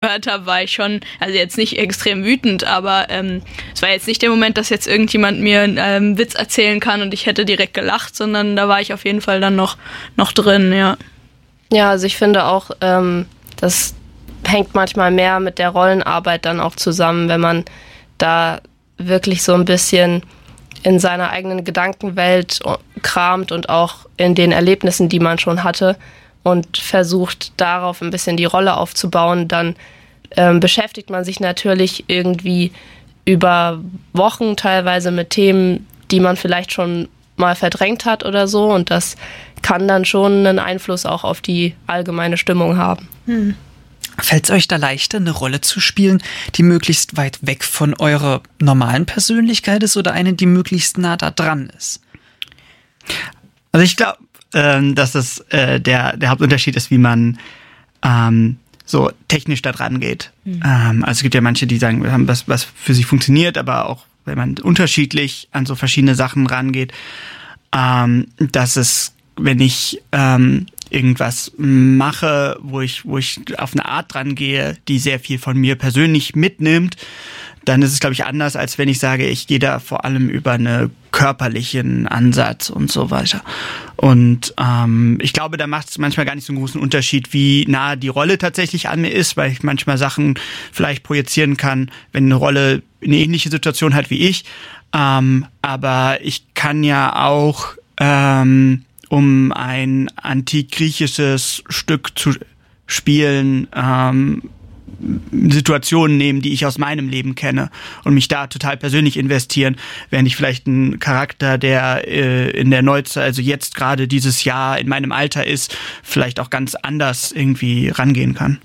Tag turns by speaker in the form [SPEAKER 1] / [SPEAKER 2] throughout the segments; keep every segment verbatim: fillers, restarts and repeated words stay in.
[SPEAKER 1] gehört habe, war ich schon, also jetzt nicht extrem wütend, aber ähm, es war jetzt nicht der Moment, dass jetzt irgendjemand mir einen ähm, Witz erzählen kann und ich hätte direkt gelacht, sondern da war ich auf jeden Fall dann noch, noch drin, ja.
[SPEAKER 2] Ja, also ich finde auch, ähm, das hängt manchmal mehr mit der Rollenarbeit dann auch zusammen, wenn man da wirklich so ein bisschen in seiner eigenen Gedankenwelt kramt und auch in den Erlebnissen, die man schon hatte und versucht, darauf ein bisschen die Rolle aufzubauen, dann ähm, beschäftigt man sich natürlich irgendwie über Wochen teilweise mit Themen, die man vielleicht schon mal verdrängt hat oder so, und das kann dann schon einen Einfluss auch auf die allgemeine Stimmung haben.
[SPEAKER 1] Hm.
[SPEAKER 3] Fällt es euch da leichter, eine Rolle zu spielen, die möglichst weit weg von eurer normalen Persönlichkeit ist, oder eine, die möglichst nah da dran ist?
[SPEAKER 4] Also ich glaube, ähm, dass das äh, der, der Hauptunterschied ist, wie man ähm, so technisch da dran geht. Mhm. Ähm, also es gibt ja manche, die sagen, wir haben was, was für sie funktioniert, aber auch wenn man unterschiedlich an so verschiedene Sachen rangeht, ähm, dass es, wenn ich ähm, irgendwas mache, wo ich, wo ich auf eine Art dran gehe, die sehr viel von mir persönlich mitnimmt, dann ist es, glaube ich, anders, als wenn ich sage, ich gehe da vor allem über einen körperlichen Ansatz und so weiter. Und ähm, ich glaube, da macht es manchmal gar nicht so einen großen Unterschied, wie nah die Rolle tatsächlich an mir ist, weil ich manchmal Sachen vielleicht projizieren kann, wenn eine Rolle eine ähnliche Situation hat wie ich. Ähm, aber ich kann ja auch ähm, um ein antik-griechisches Stück zu spielen, ähm, Situationen nehmen, die ich aus meinem Leben kenne und mich da total persönlich investieren, während ich vielleicht einen Charakter, der äh, in der Neuzeit, also jetzt gerade dieses Jahr in meinem Alter ist, vielleicht auch ganz anders irgendwie rangehen kann.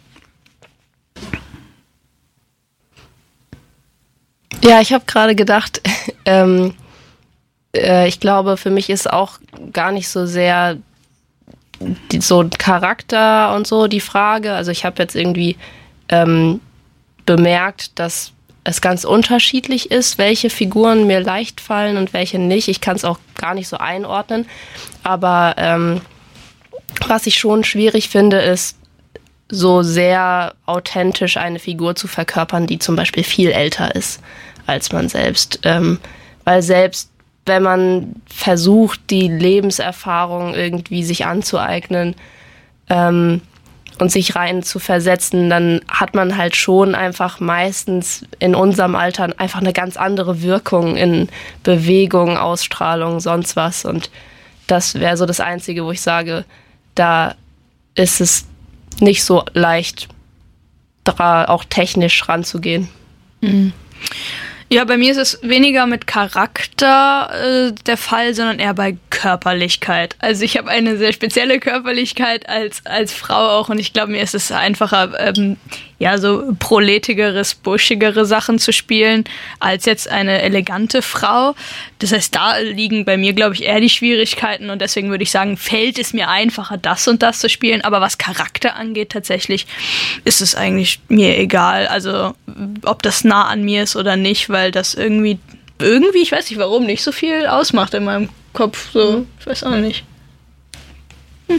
[SPEAKER 2] Ja, ich habe gerade gedacht, ähm, äh, ich glaube, für mich ist auch gar nicht so sehr die, so Charakter und so die Frage. Also ich habe jetzt irgendwie ähm, bemerkt, dass es ganz unterschiedlich ist, welche Figuren mir leicht fallen und welche nicht. Ich kann es auch gar nicht so einordnen. Aber ähm, was ich schon schwierig finde, ist, so sehr authentisch eine Figur zu verkörpern, die zum Beispiel viel älter ist als man selbst. Ähm, weil selbst wenn man versucht, die Lebenserfahrung irgendwie sich anzueignen ähm, und sich rein zu versetzen, dann hat man halt schon einfach meistens in unserem Alter einfach eine ganz andere Wirkung in Bewegung, Ausstrahlung, sonst was. Und das wäre so das Einzige, wo ich sage, da ist es nicht so leicht, da auch technisch ranzugehen.
[SPEAKER 1] Mhm. Ja, bei mir ist es weniger mit Charakter äh, der Fall, sondern eher bei Körperlichkeit. Also ich habe eine sehr spezielle Körperlichkeit als als Frau auch, und ich glaube, mir ist es einfacher, ähm, ja, so proletigere, buschigere Sachen zu spielen, als jetzt eine elegante Frau. Das heißt, da liegen bei mir, glaube ich, eher die Schwierigkeiten, und deswegen würde ich sagen, fällt es mir einfacher, das und das zu spielen. Aber was Charakter angeht, tatsächlich, ist es eigentlich mir egal. Also ob das nah an mir ist oder nicht, weil das irgendwie, irgendwie, ich weiß nicht warum, nicht so viel ausmacht in meinem Kopf. So, ich weiß auch nicht. Hm.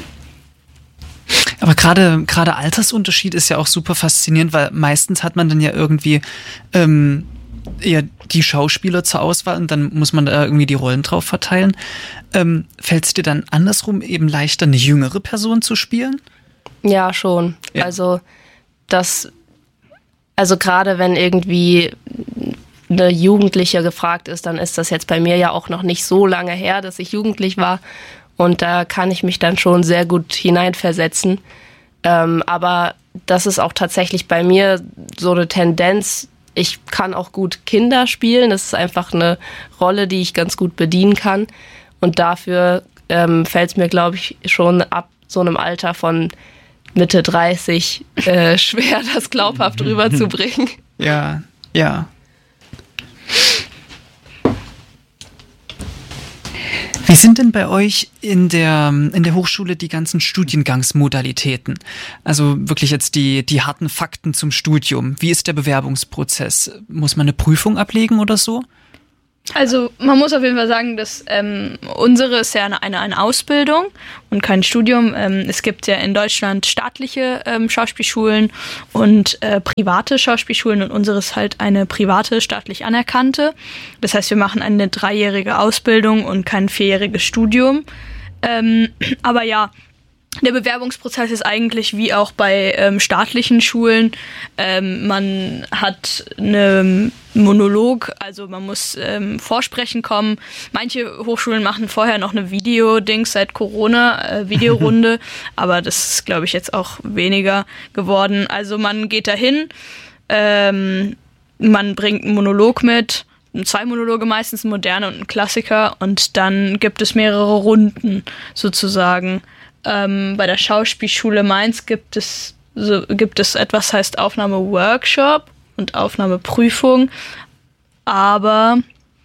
[SPEAKER 3] Aber gerade gerade Altersunterschied ist ja auch super faszinierend, weil meistens hat man dann ja irgendwie ähm, eher die Schauspieler zur Auswahl und dann muss man da irgendwie die Rollen drauf verteilen. Ähm, fällt es dir dann andersrum eben leichter, eine jüngere Person zu spielen?
[SPEAKER 2] Ja, schon. Ja. Also das, also gerade wenn irgendwie eine Jugendliche gefragt ist, dann ist das jetzt bei mir ja auch noch nicht so lange her, dass ich jugendlich war. Und da kann ich mich dann schon sehr gut hineinversetzen. Ähm, aber das ist auch tatsächlich bei mir so eine Tendenz. Ich kann auch gut Kinder spielen. Das ist einfach eine Rolle, die ich ganz gut bedienen kann. Und dafür ähm, fällt es mir, glaube ich, schon ab so einem Alter von Mitte dreißig äh, schwer, das glaubhaft rüberzubringen.
[SPEAKER 3] Ja, ja. Wie sind denn bei euch in der, in der Hochschule die ganzen Studiengangsmodalitäten? Also wirklich jetzt die, die harten Fakten zum Studium. Wie ist der Bewerbungsprozess? Muss man eine Prüfung ablegen oder so?
[SPEAKER 1] Also man muss auf jeden Fall sagen, dass ähm, unsere ist ja eine, eine, eine Ausbildung und kein Studium. Ähm, es gibt ja in Deutschland staatliche ähm, Schauspielschulen und äh, private Schauspielschulen und unsere ist halt eine private, staatlich anerkannte. Das heißt, wir machen eine dreijährige Ausbildung und kein vierjähriges Studium. Ähm, aber ja, der Bewerbungsprozess ist eigentlich wie auch bei ähm, staatlichen Schulen. Ähm, man hat einen Monolog, also man muss ähm, vorsprechen kommen. Manche Hochschulen machen vorher noch eine Video-Dings seit Corona, äh, Videorunde, aber das ist, glaube ich, jetzt auch weniger geworden. Also man geht dahin, ähm, man bringt einen Monolog mit, zwei Monologe meistens, ein moderner und ein Klassiker, und dann gibt es mehrere Runden sozusagen. Ähm, bei der Schauspielschule Mainz gibt es so, gibt es etwas, heißt Aufnahmeworkshop und Aufnahmeprüfung, aber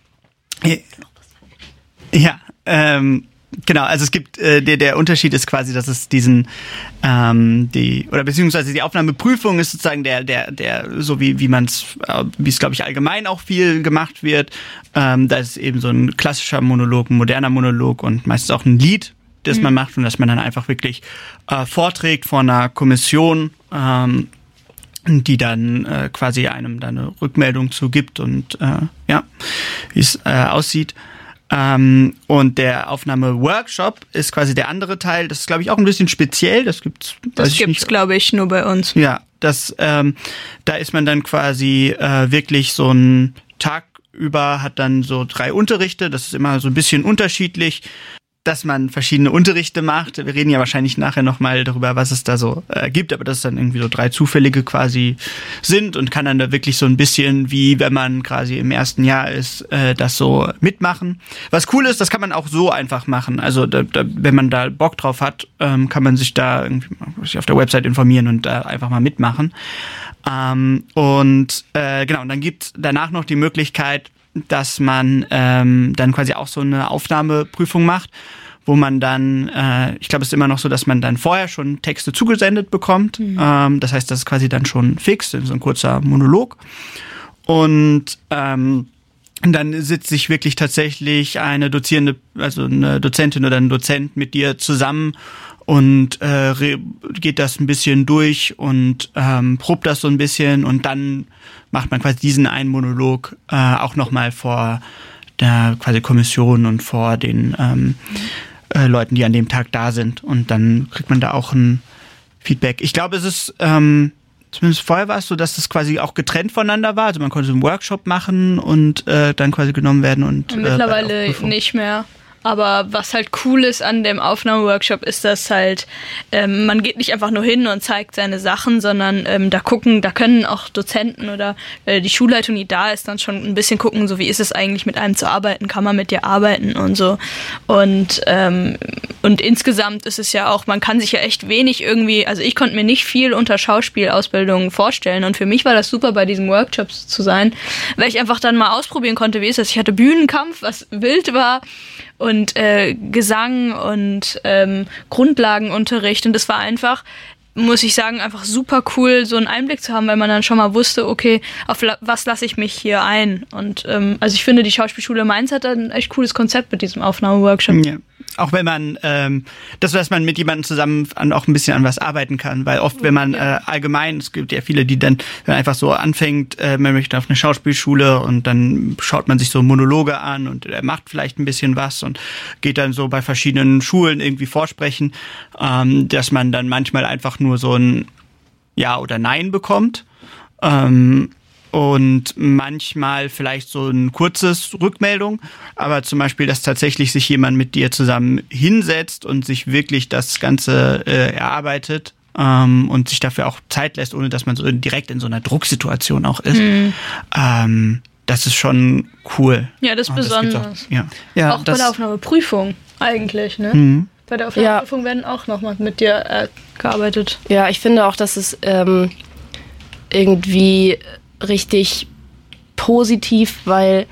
[SPEAKER 4] ja, ähm, genau, also es gibt, äh, der, der Unterschied ist quasi, dass es diesen, ähm, die, oder beziehungsweise die Aufnahmeprüfung ist sozusagen der, der, der, so wie, wie man es, äh, wie es, glaube ich, allgemein auch viel gemacht wird, ähm, da ist eben so ein klassischer Monolog, ein moderner Monolog und meistens auch ein Lied, das mhm. man macht, und dass man dann einfach wirklich äh, vorträgt vor einer Kommission, ähm, die dann äh, quasi einem dann eine Rückmeldung zu gibt und äh, ja, wie es äh, aussieht. Ähm, und der Aufnahmeworkshop ist quasi der andere Teil. Das ist, glaube ich, auch ein bisschen speziell. Das gibt's,
[SPEAKER 1] das gibt's, glaube ich, nur bei uns.
[SPEAKER 4] Ja, das, ähm, da ist man dann quasi äh, wirklich so einen Tag über, hat dann so drei Unterrichte. Das ist immer so ein bisschen unterschiedlich, dass man verschiedene Unterrichte macht. Wir reden ja wahrscheinlich nachher nochmal darüber, was es da so äh, gibt, aber dass es dann irgendwie so drei zufällige quasi sind und kann dann da wirklich so ein bisschen, wie wenn man quasi im ersten Jahr ist, äh, das so mitmachen. Was cool ist, das kann man auch so einfach machen. Also da, da, wenn man da Bock drauf hat, ähm, kann man sich da irgendwie sich auf der Website informieren und da einfach mal mitmachen. Ähm, und äh, genau, und dann gibt's danach noch die Möglichkeit, dass man ähm, dann quasi auch so eine Aufnahmeprüfung macht, wo man dann, äh, ich glaube, es ist immer noch so, dass man dann vorher schon Texte zugesendet bekommt. Mhm. Ähm, das heißt, das ist quasi dann schon fix, so ein kurzer Monolog. Und ähm, dann sitzt sich wirklich tatsächlich eine Dozierende, also eine Dozentin oder ein Dozent mit dir zusammen und äh, geht das ein bisschen durch und ähm, probt das so ein bisschen, und dann macht man quasi diesen einen Monolog äh, auch nochmal vor der quasi Kommission und vor den ähm, äh, Leuten, die an dem Tag da sind, und dann kriegt man da auch ein Feedback. Ich glaube, es ist, ähm, zumindest vorher war es so, dass das quasi auch getrennt voneinander war, also man konnte so einen Workshop machen und äh, dann quasi genommen werden und,
[SPEAKER 1] und mittlerweile äh, nicht mehr. Aber was halt cool ist an dem Aufnahmeworkshop ist, dass halt ähm, man geht nicht einfach nur hin und zeigt seine Sachen, sondern ähm, da gucken, da können auch Dozenten oder äh, die Schulleitung, die da ist, dann schon ein bisschen gucken, so wie ist es eigentlich mit einem zu arbeiten, kann man mit dir arbeiten und so. Und ähm, und insgesamt ist es ja auch, man kann sich ja echt wenig irgendwie, also ich konnte mir nicht viel unter Schauspielausbildung vorstellen, und für mich war das super, bei diesen Workshops zu sein, weil ich einfach dann mal ausprobieren konnte, wie ist das. Ich hatte Bühnenkampf, was wild war, und äh, Gesang und ähm, Grundlagenunterricht, und das war einfach, muss ich sagen, einfach super cool, so einen Einblick zu haben, weil man dann schon mal wusste, okay, auf la- was lasse ich mich hier ein. Und ähm, also ich finde, die Schauspielschule Mainz hat ein echt cooles Konzept mit diesem Aufnahmeworkshop.
[SPEAKER 4] Ja. Auch wenn man, ähm, das, dass man mit jemandem zusammen an, auch ein bisschen an was arbeiten kann, weil oft, wenn man äh, allgemein, es gibt ja viele, die dann, dann einfach so anfängt, äh, man möchte auf eine Schauspielschule, und dann schaut man sich so Monologe an und er macht vielleicht ein bisschen was und geht dann so bei verschiedenen Schulen irgendwie vorsprechen, ähm, dass man dann manchmal einfach nur so ein Ja oder Nein bekommt. Ähm, Und manchmal vielleicht so ein kurzes Rückmeldung, aber zum Beispiel, dass tatsächlich sich jemand mit dir zusammen hinsetzt und sich wirklich das Ganze äh, erarbeitet ähm, und sich dafür auch Zeit lässt, ohne dass man so direkt in so einer Drucksituation auch ist. Mhm. Ähm, das ist schon cool.
[SPEAKER 1] Ja, das ist besonders.
[SPEAKER 4] Auch, ja.
[SPEAKER 3] Ja,
[SPEAKER 1] auch bei der Aufnahmeprüfung eigentlich, ne?
[SPEAKER 4] Mhm.
[SPEAKER 1] Bei der Aufnahmeprüfung ja. werden auch nochmal mit dir äh, gearbeitet.
[SPEAKER 2] Ja, ich finde auch, dass es ähm, irgendwie richtig positiv, weil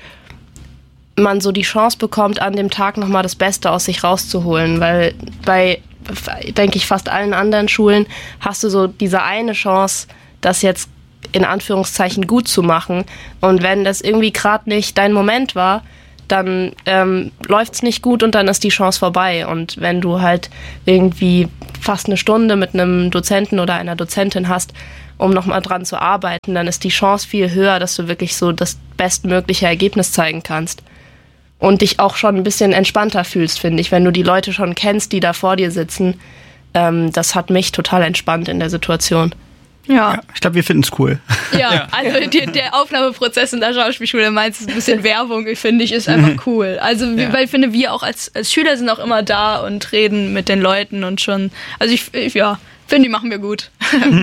[SPEAKER 2] man so die Chance bekommt, an dem Tag nochmal das Beste aus sich rauszuholen, weil bei, denke ich, fast allen anderen Schulen hast du so diese eine Chance, das jetzt in Anführungszeichen gut zu machen, und wenn das irgendwie gerade nicht dein Moment war, dann ähm, läuft's nicht gut und dann ist die Chance vorbei. Und wenn du halt irgendwie fast eine Stunde mit einem Dozenten oder einer Dozentin hast, um nochmal dran zu arbeiten, dann ist die Chance viel höher, dass du wirklich so das bestmögliche Ergebnis zeigen kannst. Und dich auch schon ein bisschen entspannter fühlst, finde ich, wenn du die Leute schon kennst, die da vor dir sitzen. Ähm, das hat mich total entspannt in der Situation.
[SPEAKER 1] Ja.
[SPEAKER 4] Ja, ich glaube, wir finden es cool.
[SPEAKER 1] Ja, ja. Also die, der Aufnahmeprozess in der Schauspielschule, meinst du, ein bisschen Werbung, finde ich, ist einfach cool. Also, ja. weil ich finde, wir auch als, als Schüler sind auch immer da und reden mit den Leuten und schon, also ich, ich ja, finde, die machen wir gut.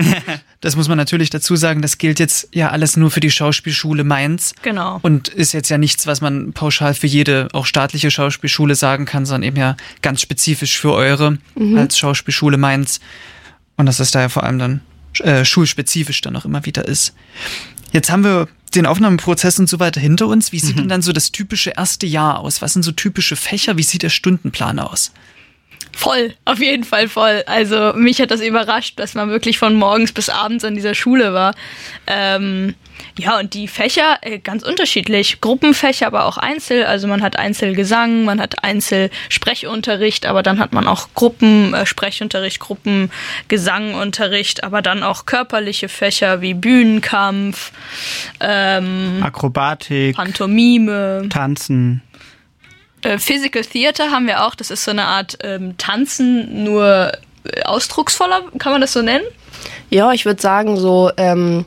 [SPEAKER 3] Das muss man natürlich dazu sagen, das gilt jetzt ja alles nur für die Schauspielschule Mainz.
[SPEAKER 1] Genau.
[SPEAKER 3] Und ist jetzt ja nichts, was man pauschal für jede, auch staatliche Schauspielschule sagen kann, sondern eben ja ganz spezifisch für eure mhm. als Schauspielschule Mainz. Und das ist da ja vor allem dann äh, schulspezifisch dann auch immer wieder ist. Jetzt haben wir den Aufnahmeprozess und so weiter hinter uns. Wie sieht mhm. denn dann so das typische erste Jahr aus? Was sind so typische Fächer? Wie sieht der Stundenplan aus?
[SPEAKER 1] Voll, auf jeden Fall voll. Also mich hat das überrascht, dass man wirklich von morgens bis abends an dieser Schule war. Ähm, ja, und die Fächer äh, ganz unterschiedlich. Gruppenfächer, aber auch Einzel. Also man hat Einzelgesang, man hat Einzelsprechunterricht, aber dann hat man auch Gruppensprechunterricht, Gruppengesangunterricht, aber dann auch körperliche Fächer wie Bühnenkampf, ähm,
[SPEAKER 4] Akrobatik,
[SPEAKER 1] Pantomime,
[SPEAKER 4] Tanzen.
[SPEAKER 1] Physical Theater haben wir auch, das ist so eine Art ähm, Tanzen, nur ausdrucksvoller, kann man das so nennen?
[SPEAKER 2] Ja, ich würde sagen, so ähm,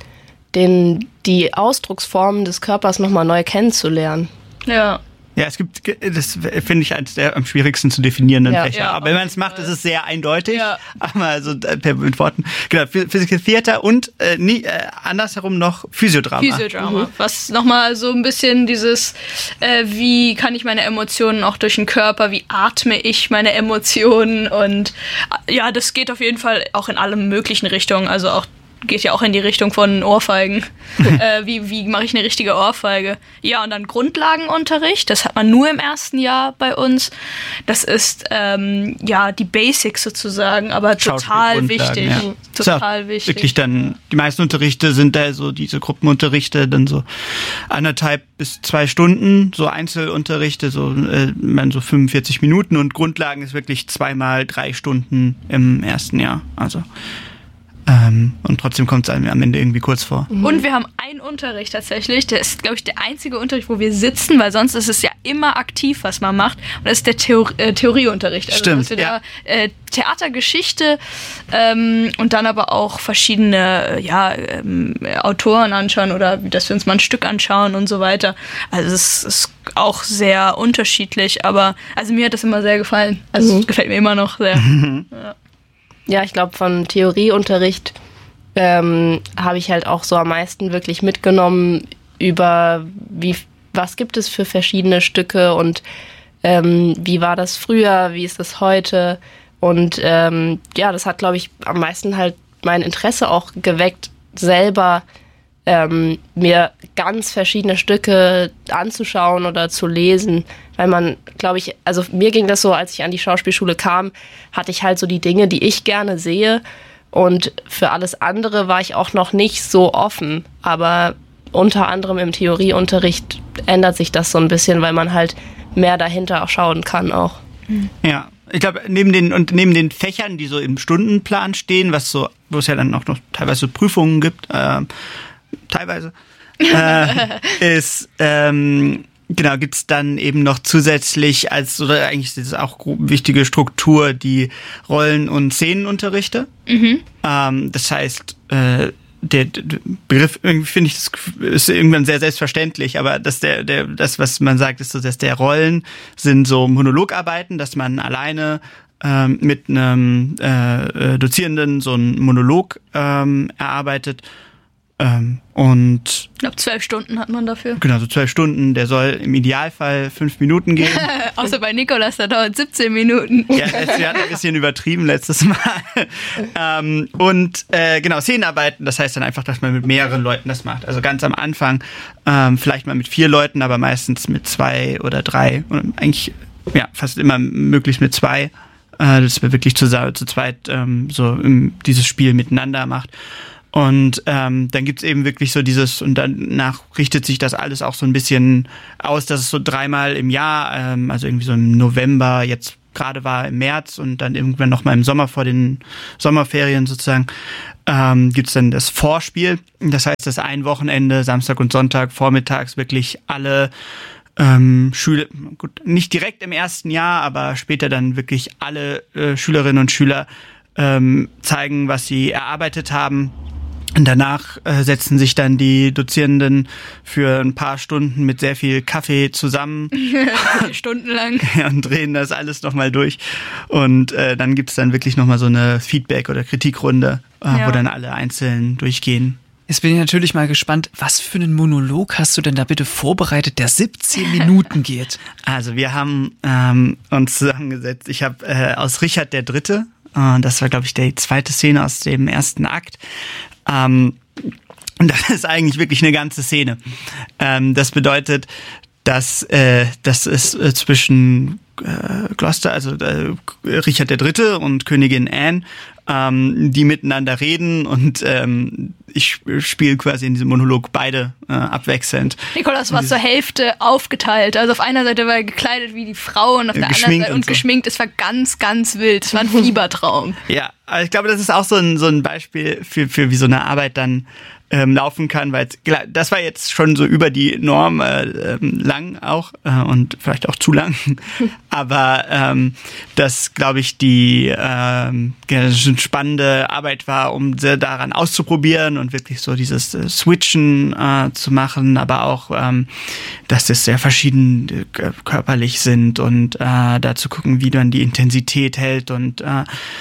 [SPEAKER 2] den, die Ausdrucksformen des Körpers nochmal neu kennenzulernen.
[SPEAKER 1] Ja.
[SPEAKER 4] Ja, es gibt, das finde ich eines der am schwierigsten zu definierenden
[SPEAKER 2] ja,
[SPEAKER 4] Fächer.
[SPEAKER 1] ja,
[SPEAKER 4] aber wenn man es macht, ist es sehr eindeutig.
[SPEAKER 1] Ja.
[SPEAKER 4] Aber also per mit Worten. Genau, Physical Theater und äh, nie, äh, andersherum noch Physiodrama.
[SPEAKER 1] Physiodrama.
[SPEAKER 2] Mhm.
[SPEAKER 1] Was nochmal so ein bisschen dieses, äh, wie kann ich meine Emotionen auch durch den Körper, wie atme ich meine Emotionen und äh, ja, das geht auf jeden Fall auch in alle möglichen Richtungen. Also auch geht ja auch in die Richtung von Ohrfeigen. äh, wie wie mache ich eine richtige Ohrfeige? Ja, und dann Grundlagenunterricht, das hat man nur im ersten Jahr bei uns. Das ist ähm, ja die Basics sozusagen, aber total wichtig.
[SPEAKER 4] Ja.
[SPEAKER 1] Total
[SPEAKER 4] ja,
[SPEAKER 1] wichtig.
[SPEAKER 4] Wirklich dann, die meisten Unterrichte sind da so diese Gruppenunterrichte, dann so anderthalb bis zwei Stunden, so Einzelunterrichte, so, äh, man so fünfundvierzig Minuten und Grundlagen ist wirklich zweimal drei Stunden im ersten Jahr. Also Ähm, und trotzdem kommt es einem am Ende irgendwie kurz vor.
[SPEAKER 1] Und wir haben einen Unterricht tatsächlich, der ist, glaube ich, der einzige Unterricht, wo wir sitzen, weil sonst ist es ja immer aktiv, was man macht. Und das ist der Theor- äh, Theorieunterricht. Also,
[SPEAKER 4] Stimmt,
[SPEAKER 1] dass wir
[SPEAKER 4] ja.
[SPEAKER 1] da äh, Theatergeschichte ähm, und dann aber auch verschiedene ja, ähm, Autoren anschauen oder dass wir uns mal ein Stück anschauen und so weiter. Also es ist auch sehr unterschiedlich, aber also mir hat das immer sehr gefallen. Also
[SPEAKER 2] Mhm.
[SPEAKER 1] es gefällt mir immer noch sehr. Ja.
[SPEAKER 2] Ja, ich glaube, von Theorieunterricht ähm, habe ich halt auch so am meisten wirklich mitgenommen über, wie, was gibt es für verschiedene Stücke und ähm, wie war das früher, wie ist das heute. Und ähm, ja, das hat, glaube ich, am meisten halt mein Interesse auch geweckt, selber ähm, mir ganz verschiedene Stücke anzuschauen oder zu lesen, weil man, glaube ich, also mir ging das so, als ich an die Schauspielschule kam, hatte ich halt so die Dinge, die ich gerne sehe und für alles andere war ich auch noch nicht so offen, aber unter anderem im Theorieunterricht ändert sich das so ein bisschen, weil man halt mehr dahinter auch schauen kann auch.
[SPEAKER 4] Ja. Ich glaube, neben den und neben den Fächern, die so im Stundenplan stehen, was so, wo es ja dann auch noch teilweise so Prüfungen gibt, äh, teilweise, äh, ist, ähm, genau, gibt's dann eben noch zusätzlich als, oder eigentlich ist das auch wichtige Struktur, die Rollen- und Szenenunterrichte.
[SPEAKER 1] Mhm.
[SPEAKER 4] Ähm, das heißt, äh, der, der Begriff, irgendwie finde ich, das ist irgendwann sehr selbstverständlich, aber dass der, der, das, was man sagt, ist so, dass der Rollen sind so Monologarbeiten, dass man alleine ähm, mit einem äh, Dozierenden so einen Monolog ähm, erarbeitet. Ähm, und
[SPEAKER 1] Ich glaube, zwölf Stunden hat man dafür.
[SPEAKER 4] genau, so zwölf Stunden, der soll im Idealfall fünf Minuten gehen.
[SPEAKER 1] Außer bei Nikolas, da dauert siebzehn Minuten.
[SPEAKER 4] Ja, wir hatten ein bisschen übertrieben letztes Mal. ähm, und äh, genau, Szenenarbeiten, das heißt dann einfach, dass man mit mehreren Leuten das macht. Also ganz am Anfang ähm, vielleicht mal mit vier Leuten, aber meistens mit zwei oder drei. Und eigentlich ja fast immer möglichst mit zwei. Äh, dass man wirklich zu, zu zweit ähm, so im, dieses Spiel miteinander macht. Und ähm, dann gibt's eben wirklich so dieses, und danach richtet sich das alles auch so ein bisschen aus, dass es so dreimal im Jahr, ähm, also irgendwie so im November, jetzt gerade war im März und dann irgendwann nochmal im Sommer vor den Sommerferien sozusagen, ähm, gibt's dann das Vorspiel. Das heißt, dass ein Wochenende, Samstag und Sonntag, vormittags wirklich alle ähm, Schüler, gut, nicht direkt im ersten Jahr, aber später dann wirklich alle äh, Schülerinnen und Schüler ähm, zeigen, was sie erarbeitet haben. Und danach äh, setzen sich dann die Dozierenden für ein paar Stunden mit sehr viel Kaffee zusammen.
[SPEAKER 1] Stundenlang.
[SPEAKER 4] Und drehen das alles nochmal durch. Und äh, dann gibt's dann wirklich nochmal so eine Feedback- oder Kritikrunde, äh, ja. wo dann alle einzeln durchgehen.
[SPEAKER 3] Jetzt bin ich natürlich mal gespannt, was für einen Monolog hast du denn da bitte vorbereitet, der siebzehn Minuten geht?
[SPEAKER 4] Also wir haben ähm, uns zusammengesetzt. Ich habe äh, aus Richard der Dritte, äh, das war glaube ich die zweite Szene aus dem ersten Akt, Ähm, und das ist eigentlich wirklich eine ganze Szene. Ähm, das bedeutet, dass, äh, dass es äh, zwischen äh, Gloucester, also äh, Richard der Dritte und Königin Anne, ähm, die miteinander reden und ähm, ich spiele quasi in diesem Monolog beide äh, abwechselnd.
[SPEAKER 1] Nikolaus war zur Hälfte aufgeteilt. Also auf einer Seite war er gekleidet wie die Frau und auf der anderen Seite und, und so. geschminkt. Es war ganz, ganz wild. Es war ein Fiebertraum.
[SPEAKER 4] Ja, aber ich glaube, das ist auch so ein, so ein Beispiel für, für wie so eine Arbeit dann ähm, laufen kann, weil das war jetzt schon so über die Norm äh, ähm, lang auch äh, und vielleicht auch zu lang. Aber ähm, das, glaube ich, die ähm, eine spannende Arbeit war, um sehr daran auszuprobieren und wirklich so dieses äh, Switchen äh, zu machen, aber auch, ähm, dass es sehr verschieden äh, körperlich sind und äh, da zu gucken, wie man die Intensität hält und äh,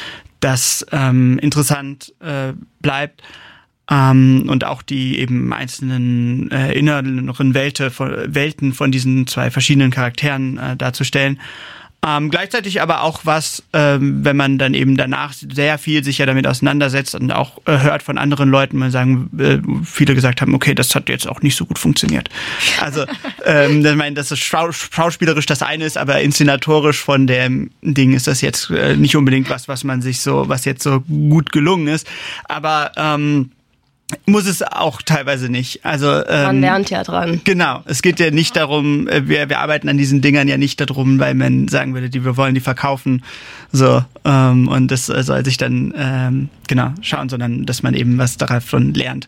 [SPEAKER 4] das ähm, interessant äh, bleibt. Ähm, und auch die eben einzelnen äh, inneren Welte von, Welten von diesen zwei verschiedenen Charakteren äh, darzustellen. Ähm, gleichzeitig aber auch was, ähm, wenn man dann eben danach sehr viel sich ja damit auseinandersetzt und auch äh, hört von anderen Leuten, mal sagen, äh, viele gesagt haben, okay, das hat jetzt auch nicht so gut funktioniert. Also, ähm, ich meine, dass es schau- schauspielerisch das eine ist, aber inszenatorisch von dem Ding ist das jetzt äh, nicht unbedingt was, was man sich so, was jetzt so gut gelungen ist. Aber ähm, muss es auch teilweise nicht. Also ähm,
[SPEAKER 2] man lernt ja dran.
[SPEAKER 4] Genau. Es geht ja nicht darum, wir, wir arbeiten an diesen Dingern ja nicht darum, weil man sagen würde, die wir wollen die verkaufen. So ähm, und das soll sich dann ähm, genau schauen, sondern dass man eben was davon lernt.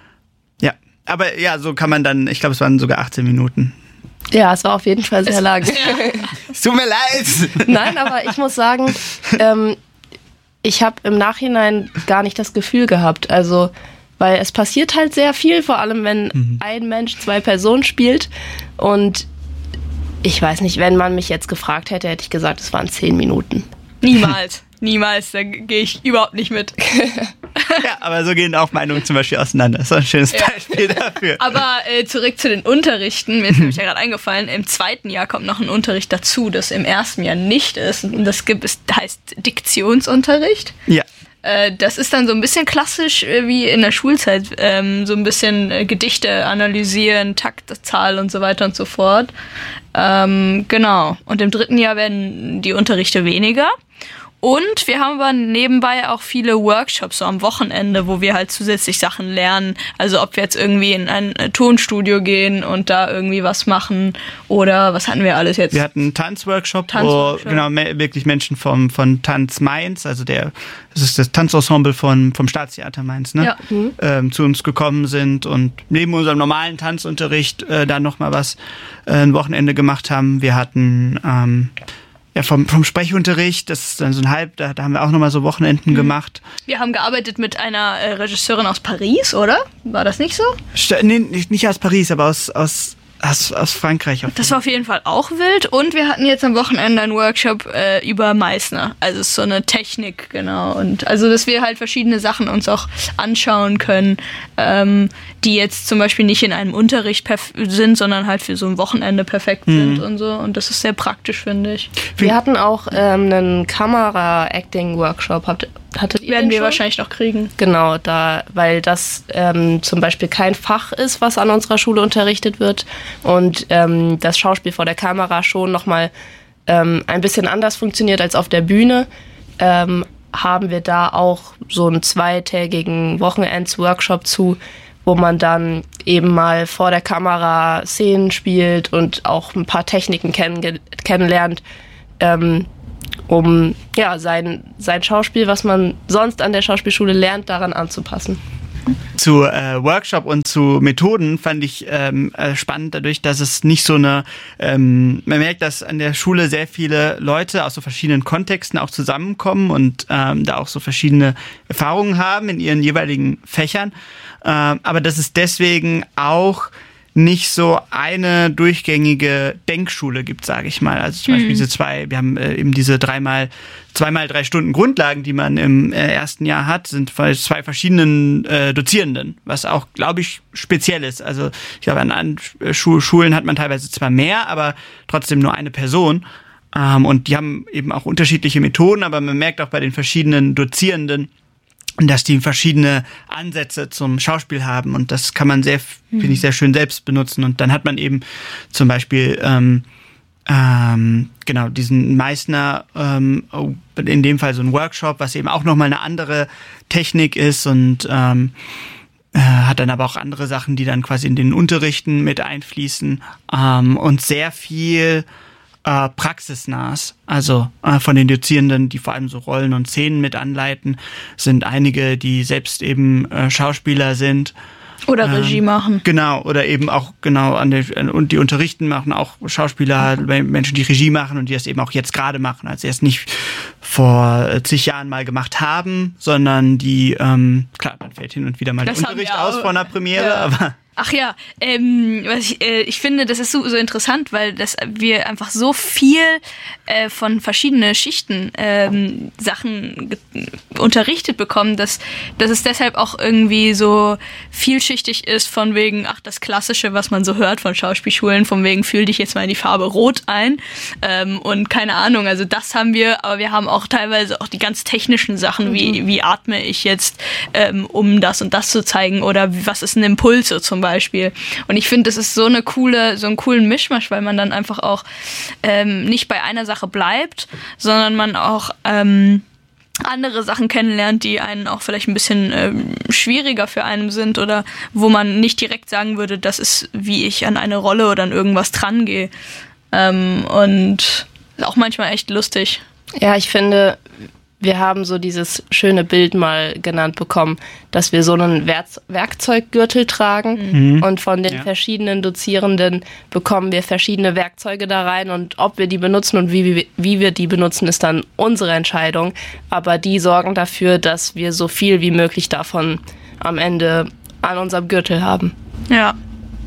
[SPEAKER 4] Ja, aber ja, so kann man dann. Ich glaube, es waren sogar achtzehn Minuten.
[SPEAKER 2] Ja, es war auf jeden Fall sehr lang.
[SPEAKER 4] Es tut mir leid.
[SPEAKER 2] Nein, aber ich muss sagen, ähm, ich habe im Nachhinein gar nicht das Gefühl gehabt. Also weil es passiert halt sehr viel, vor allem wenn mhm. ein Mensch zwei Personen spielt. Und ich weiß nicht, wenn man mich jetzt gefragt hätte, hätte ich gesagt, es waren zehn Minuten.
[SPEAKER 1] Niemals, niemals, da gehe ich überhaupt nicht mit.
[SPEAKER 4] Ja, aber so gehen auch Meinungen zum Beispiel auseinander. Das ist ein schönes Beispiel ja. dafür.
[SPEAKER 1] Aber äh, zurück zu den Unterrichten. Mir ist nämlich ja gerade eingefallen, im zweiten Jahr kommt noch ein Unterricht dazu, das im ersten Jahr nicht ist. Und das gibt es, heißt Diktionsunterricht.
[SPEAKER 4] Ja.
[SPEAKER 1] Das ist dann so ein bisschen klassisch wie in der Schulzeit, ähm, so ein bisschen äh, Gedichte analysieren, Taktzahl und so weiter und so fort. Ähm, genau. Und im dritten Jahr werden die Unterrichte weniger. Und wir haben aber nebenbei auch viele Workshops so am Wochenende, wo wir halt zusätzlich Sachen lernen. Also ob wir jetzt irgendwie in ein Tonstudio gehen und da irgendwie was machen oder was hatten wir alles jetzt?
[SPEAKER 4] Wir hatten einen Tanzworkshop,
[SPEAKER 1] Tanzworkshop.
[SPEAKER 4] wo genau me- wirklich Menschen vom von Tanz Mainz, also der das ist das Tanzensemble von vom Staatstheater Mainz, ne?
[SPEAKER 1] Ja. Mhm.
[SPEAKER 4] Ähm, zu uns gekommen sind und neben unserem normalen Tanzunterricht äh, dann noch mal was äh, ein Wochenende gemacht haben. Wir hatten ähm, Ja, vom, vom Sprechunterricht, das ist dann so ein Halb, da, da haben wir auch nochmal so Wochenenden mhm. gemacht.
[SPEAKER 1] Wir haben gearbeitet mit einer äh, Regisseurin aus Paris, oder? War das nicht so?
[SPEAKER 4] St- nee, nicht, nicht aus Paris, aber aus, aus, aus, aus Frankreich.
[SPEAKER 1] Das war auf jeden Fall auch wild. Und wir hatten jetzt am Wochenende einen Workshop äh, über Meißner. Also es ist so eine Technik, genau. Und also, dass wir halt verschiedene Sachen uns auch anschauen können, ähm, die jetzt zum Beispiel nicht in einem Unterricht perf- sind, sondern halt für so ein Wochenende perfekt mhm. sind und so. Und das ist sehr praktisch, finde ich.
[SPEAKER 2] Wir hatten auch ähm, einen Kamera-Acting-Workshop. Habt, hattet ihr
[SPEAKER 1] Werden
[SPEAKER 2] den
[SPEAKER 1] wir
[SPEAKER 2] schon?
[SPEAKER 1] wahrscheinlich noch kriegen.
[SPEAKER 2] Genau, da, weil das ähm, zum Beispiel kein Fach ist, was an unserer Schule unterrichtet wird. Und ähm, das Schauspiel vor der Kamera schon nochmal ähm, ein bisschen anders funktioniert als auf der Bühne. Ähm, haben wir da auch so einen zweitägigen Wochenends-Workshop zu, wo man dann eben mal vor der Kamera Szenen spielt und auch ein paar Techniken kenn- kennenlernt, ähm, um ja sein, sein Schauspiel, was man sonst an der Schauspielschule lernt, daran anzupassen.
[SPEAKER 4] Zu äh, Workshop und zu Methoden fand ich ähm, äh, spannend, dadurch, dass es nicht so eine, ähm, man merkt, dass an der Schule sehr viele Leute aus so verschiedenen Kontexten auch zusammenkommen und ähm, da auch so verschiedene Erfahrungen haben in ihren jeweiligen Fächern, ähm, aber dass es deswegen auch nicht so eine durchgängige Denkschule gibt, sage ich mal. Also zum Beispiel diese zwei, wir haben äh, eben diese dreimal, zweimal drei Stunden Grundlagen, die man im äh, ersten Jahr hat, sind von zwei verschiedenen äh, Dozierenden, was auch, glaube ich, speziell ist. Also ich glaube, an, an Schu- Schulen hat man teilweise zwar mehr, aber trotzdem nur eine Person. Ähm, und die haben eben auch unterschiedliche Methoden, aber man merkt auch bei den verschiedenen Dozierenden, dass die verschiedene Ansätze zum Schauspiel haben und das kann man sehr, mhm. finde ich, sehr schön selbst benutzen und dann hat man eben zum Beispiel ähm, ähm, genau diesen Meissner, ähm, in dem Fall so ein Workshop, was eben auch nochmal eine andere Technik ist und ähm, äh, hat dann aber auch andere Sachen, die dann quasi in den Unterrichten mit einfließen ähm, und sehr viel Äh, praxisnahs, also äh, von den Dozierenden, die vor allem so Rollen und Szenen mit anleiten, sind einige, die selbst eben äh, Schauspieler sind.
[SPEAKER 1] Oder Regie ähm, machen.
[SPEAKER 4] Genau, oder eben auch genau an der, und die unterrichten, machen auch Schauspieler, mhm. Menschen, die Regie machen und die das eben auch jetzt gerade machen, also erst nicht vor zig Jahren mal gemacht haben, sondern die, ähm, klar, dann fällt hin und wieder mal das der Unterricht aus vor einer Premiere, ja. aber
[SPEAKER 1] Ach ja, ähm, was ich, äh, ich finde, das ist so, so interessant, weil das, wir einfach so viel äh, von verschiedenen Schichten ähm, Sachen ge- unterrichtet bekommen, dass, dass es deshalb auch irgendwie so vielschichtig ist von wegen, ach, das Klassische, was man so hört von Schauspielschulen, von wegen, fühl dich jetzt mal in die Farbe Rot ein ähm, und keine Ahnung, also das haben wir, aber wir haben auch teilweise auch die ganz technischen Sachen, mhm. wie, wie atme ich jetzt, ähm, um das und das zu zeigen oder was ist ein Impuls so zum Beispiel. Und ich finde, das ist so eine coole, so einen coolen Mischmasch, weil man dann einfach auch ähm, nicht bei einer Sache bleibt, sondern man auch ähm, andere Sachen kennenlernt, die einen auch vielleicht ein bisschen ähm, schwieriger für einen sind oder wo man nicht direkt sagen würde, das ist, wie ich an eine Rolle oder an irgendwas dran gehe. Ähm, und auch manchmal echt lustig.
[SPEAKER 2] Ja, ich finde, wir haben so dieses schöne Bild mal genannt bekommen, dass wir so einen Werz- Werkzeuggürtel tragen mhm. und von den ja. verschiedenen Dozierenden bekommen wir verschiedene Werkzeuge da rein und ob wir die benutzen und wie, wie, wie wir die benutzen, ist dann unsere Entscheidung. Aber die sorgen dafür, dass wir so viel wie möglich davon am Ende an unserem Gürtel haben.
[SPEAKER 1] Ja.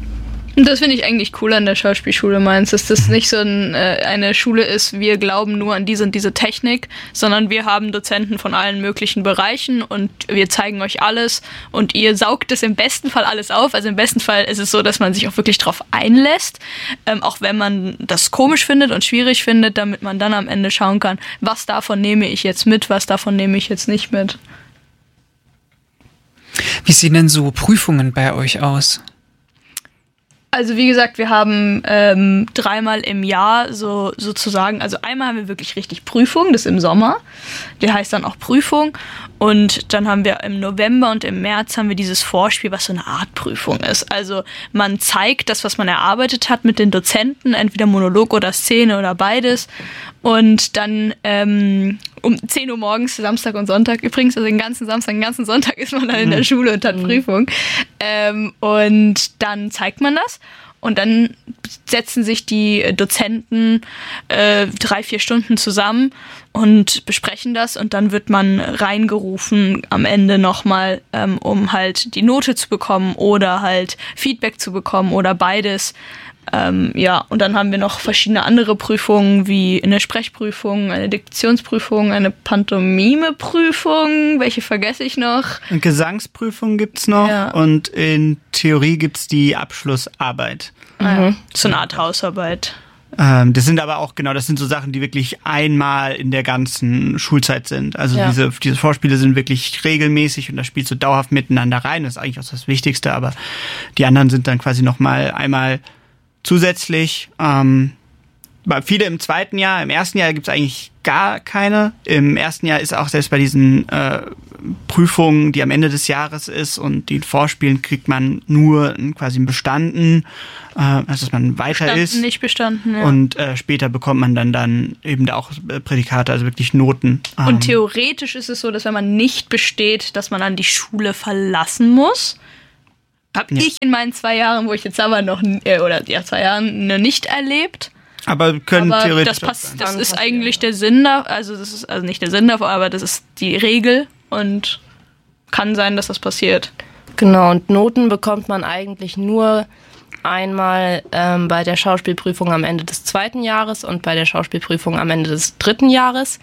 [SPEAKER 1] Und das finde ich eigentlich cool an der Schauspielschule Mainz, dass das nicht so ein, äh, eine Schule ist, wir glauben nur an diese und diese Technik, sondern wir haben Dozenten von allen möglichen Bereichen und wir zeigen euch alles und ihr saugt es im besten Fall alles auf. Also im besten Fall ist es so, dass man sich auch wirklich drauf einlässt, ähm, auch wenn man das komisch findet und schwierig findet, damit man dann am Ende schauen kann, was davon nehme ich jetzt mit, was davon nehme ich jetzt nicht mit.
[SPEAKER 3] Wie sehen denn so Prüfungen bei euch aus?
[SPEAKER 1] Also wie gesagt, wir haben ähm, dreimal im Jahr so sozusagen, also einmal haben wir wirklich richtig Prüfung, das ist im Sommer, der heißt dann auch Prüfung und dann haben wir im November und im März haben wir dieses Vorspiel, was so eine Art Prüfung ist. Also man zeigt das, was man erarbeitet hat mit den Dozenten, entweder Monolog oder Szene oder beides und dann ähm, um zehn Uhr morgens, Samstag und Sonntag übrigens, also den ganzen Samstag, den ganzen Sonntag ist man dann in der Schule und hat mhm. Prüfung. Ähm, und dann zeigt man das und dann setzen sich die Dozenten äh, drei, vier Stunden zusammen und besprechen das und dann wird man reingerufen am Ende nochmal, ähm, um halt die Note zu bekommen oder halt Feedback zu bekommen oder beides. Ähm, ja, und dann haben wir noch verschiedene andere Prüfungen, wie eine Sprechprüfung, eine Diktionsprüfung, eine Pantomime-Prüfung, welche vergesse ich noch?
[SPEAKER 4] Eine Gesangsprüfung gibt's noch ja. und in Theorie gibt's die Abschlussarbeit.
[SPEAKER 1] Mhm. So eine Art Hausarbeit.
[SPEAKER 4] Ähm, das sind aber auch, genau, das sind so Sachen, die wirklich einmal in der ganzen Schulzeit sind. Also ja. diese, diese Vorspiele sind wirklich regelmäßig und das spielst du dauerhaft miteinander rein. Das ist eigentlich auch das Wichtigste, aber die anderen sind dann quasi nochmal einmal zusätzlich, ähm, viele im zweiten Jahr, im ersten Jahr gibt's eigentlich gar keine. Im ersten Jahr ist auch selbst bei diesen äh, Prüfungen, die am Ende des Jahres ist und die Vorspielen, kriegt man nur quasi bestanden, äh, also dass man weiter
[SPEAKER 1] bestanden,
[SPEAKER 4] ist.
[SPEAKER 1] Nicht bestanden, ja.
[SPEAKER 4] Und äh, später bekommt man dann dann eben da auch Prädikate, also wirklich Noten. Ähm.
[SPEAKER 1] Und theoretisch ist es so, dass wenn man nicht besteht, dass man dann die Schule verlassen muss. Hab ja. ich in meinen zwei Jahren, wo ich jetzt aber noch, äh, oder ja, zwei Jahren nicht erlebt.
[SPEAKER 4] Aber können
[SPEAKER 1] aber
[SPEAKER 4] theoretisch.
[SPEAKER 1] Das, pass, das ist eigentlich der Sinn da, also das ist also nicht der Sinn davon, aber das ist die Regel und kann sein, dass das passiert.
[SPEAKER 2] Genau, und Noten bekommt man eigentlich nur einmal ähm, bei der Schauspielprüfung am Ende des zweiten Jahres und bei der Schauspielprüfung am Ende des dritten Jahres.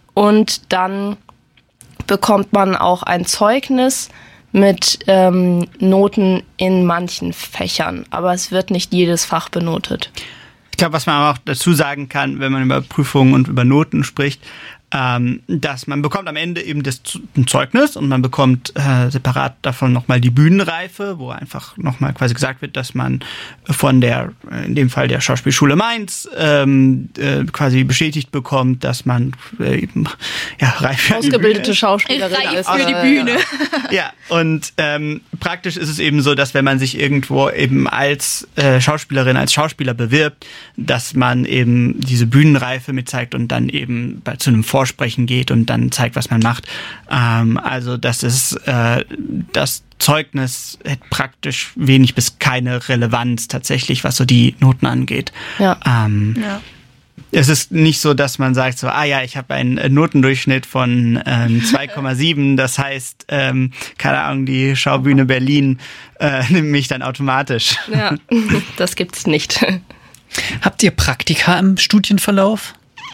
[SPEAKER 2] Und dann bekommt man auch ein Zeugnis mit ähm, Noten in manchen Fächern, aber es wird nicht jedes Fach benotet.
[SPEAKER 4] Ich glaube, was man auch dazu sagen kann, wenn man über Prüfungen und über Noten spricht, ähm, dass man bekommt am Ende eben das ein Zeugnis und man bekommt äh, separat davon nochmal die Bühnenreife, wo einfach nochmal quasi gesagt wird, dass man von der, in dem Fall der Schauspielschule Mainz, ähm, äh, quasi bestätigt bekommt, dass man äh, eben ja, reif für
[SPEAKER 2] ausgebildete Schauspielerin
[SPEAKER 1] reif
[SPEAKER 2] ist.
[SPEAKER 1] für die Bühne.
[SPEAKER 4] Ja, und ähm, praktisch ist es eben so, dass wenn man sich irgendwo eben als äh, Schauspielerin, als Schauspieler bewirbt, dass man eben diese Bühnenreife mitzeigt und dann eben bei, zu einem Vorsprechen geht und dann zeigt, was man macht. Ähm, also das ist äh, das Zeugnis hat praktisch wenig bis keine Relevanz tatsächlich, was so die Noten angeht.
[SPEAKER 2] Ja.
[SPEAKER 4] Ähm,
[SPEAKER 1] Ja.
[SPEAKER 4] Es ist nicht so, dass man sagt so, ah ja, ich habe einen Notendurchschnitt von ähm, zwei Komma sieben, das heißt, ähm, keine Ahnung, die Schaubühne Berlin äh, nimmt mich dann automatisch.
[SPEAKER 2] Ja, das gibt's nicht.
[SPEAKER 3] Habt ihr Praktika im Studienverlauf?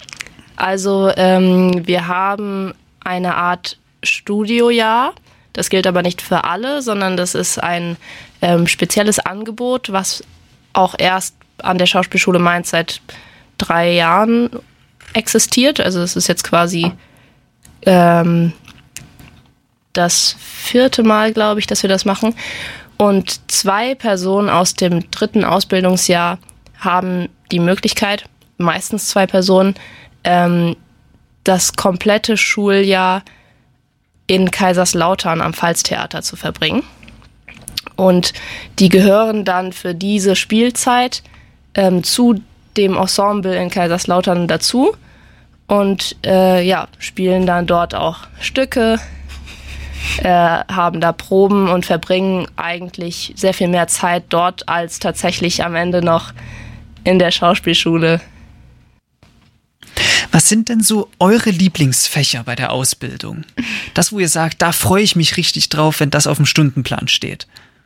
[SPEAKER 2] Also ähm, wir haben eine Art Studiojahr. Das gilt aber nicht für alle, sondern das ist ein ähm, spezielles Angebot, was auch erst an der Schauspielschule Mainz seit drei Jahren existiert. Also es ist jetzt quasi ähm, das vierte Mal, glaube ich, dass wir das machen. Und zwei Personen aus dem dritten Ausbildungsjahr haben die Möglichkeit, meistens zwei Personen, ähm, das komplette Schuljahr in Kaiserslautern am Pfalztheater zu verbringen. Und die gehören dann für diese Spielzeit ähm, zu dem Ensemble in Kaiserslautern dazu und äh, ja, spielen dann dort auch Stücke, äh, haben da Proben und verbringen eigentlich sehr viel mehr Zeit dort als tatsächlich am Ende noch in der Schauspielschule.
[SPEAKER 3] Was sind denn so eure Lieblingsfächer bei der Ausbildung? Das, wo ihr sagt, da freue ich mich richtig drauf, wenn das auf dem Stundenplan steht.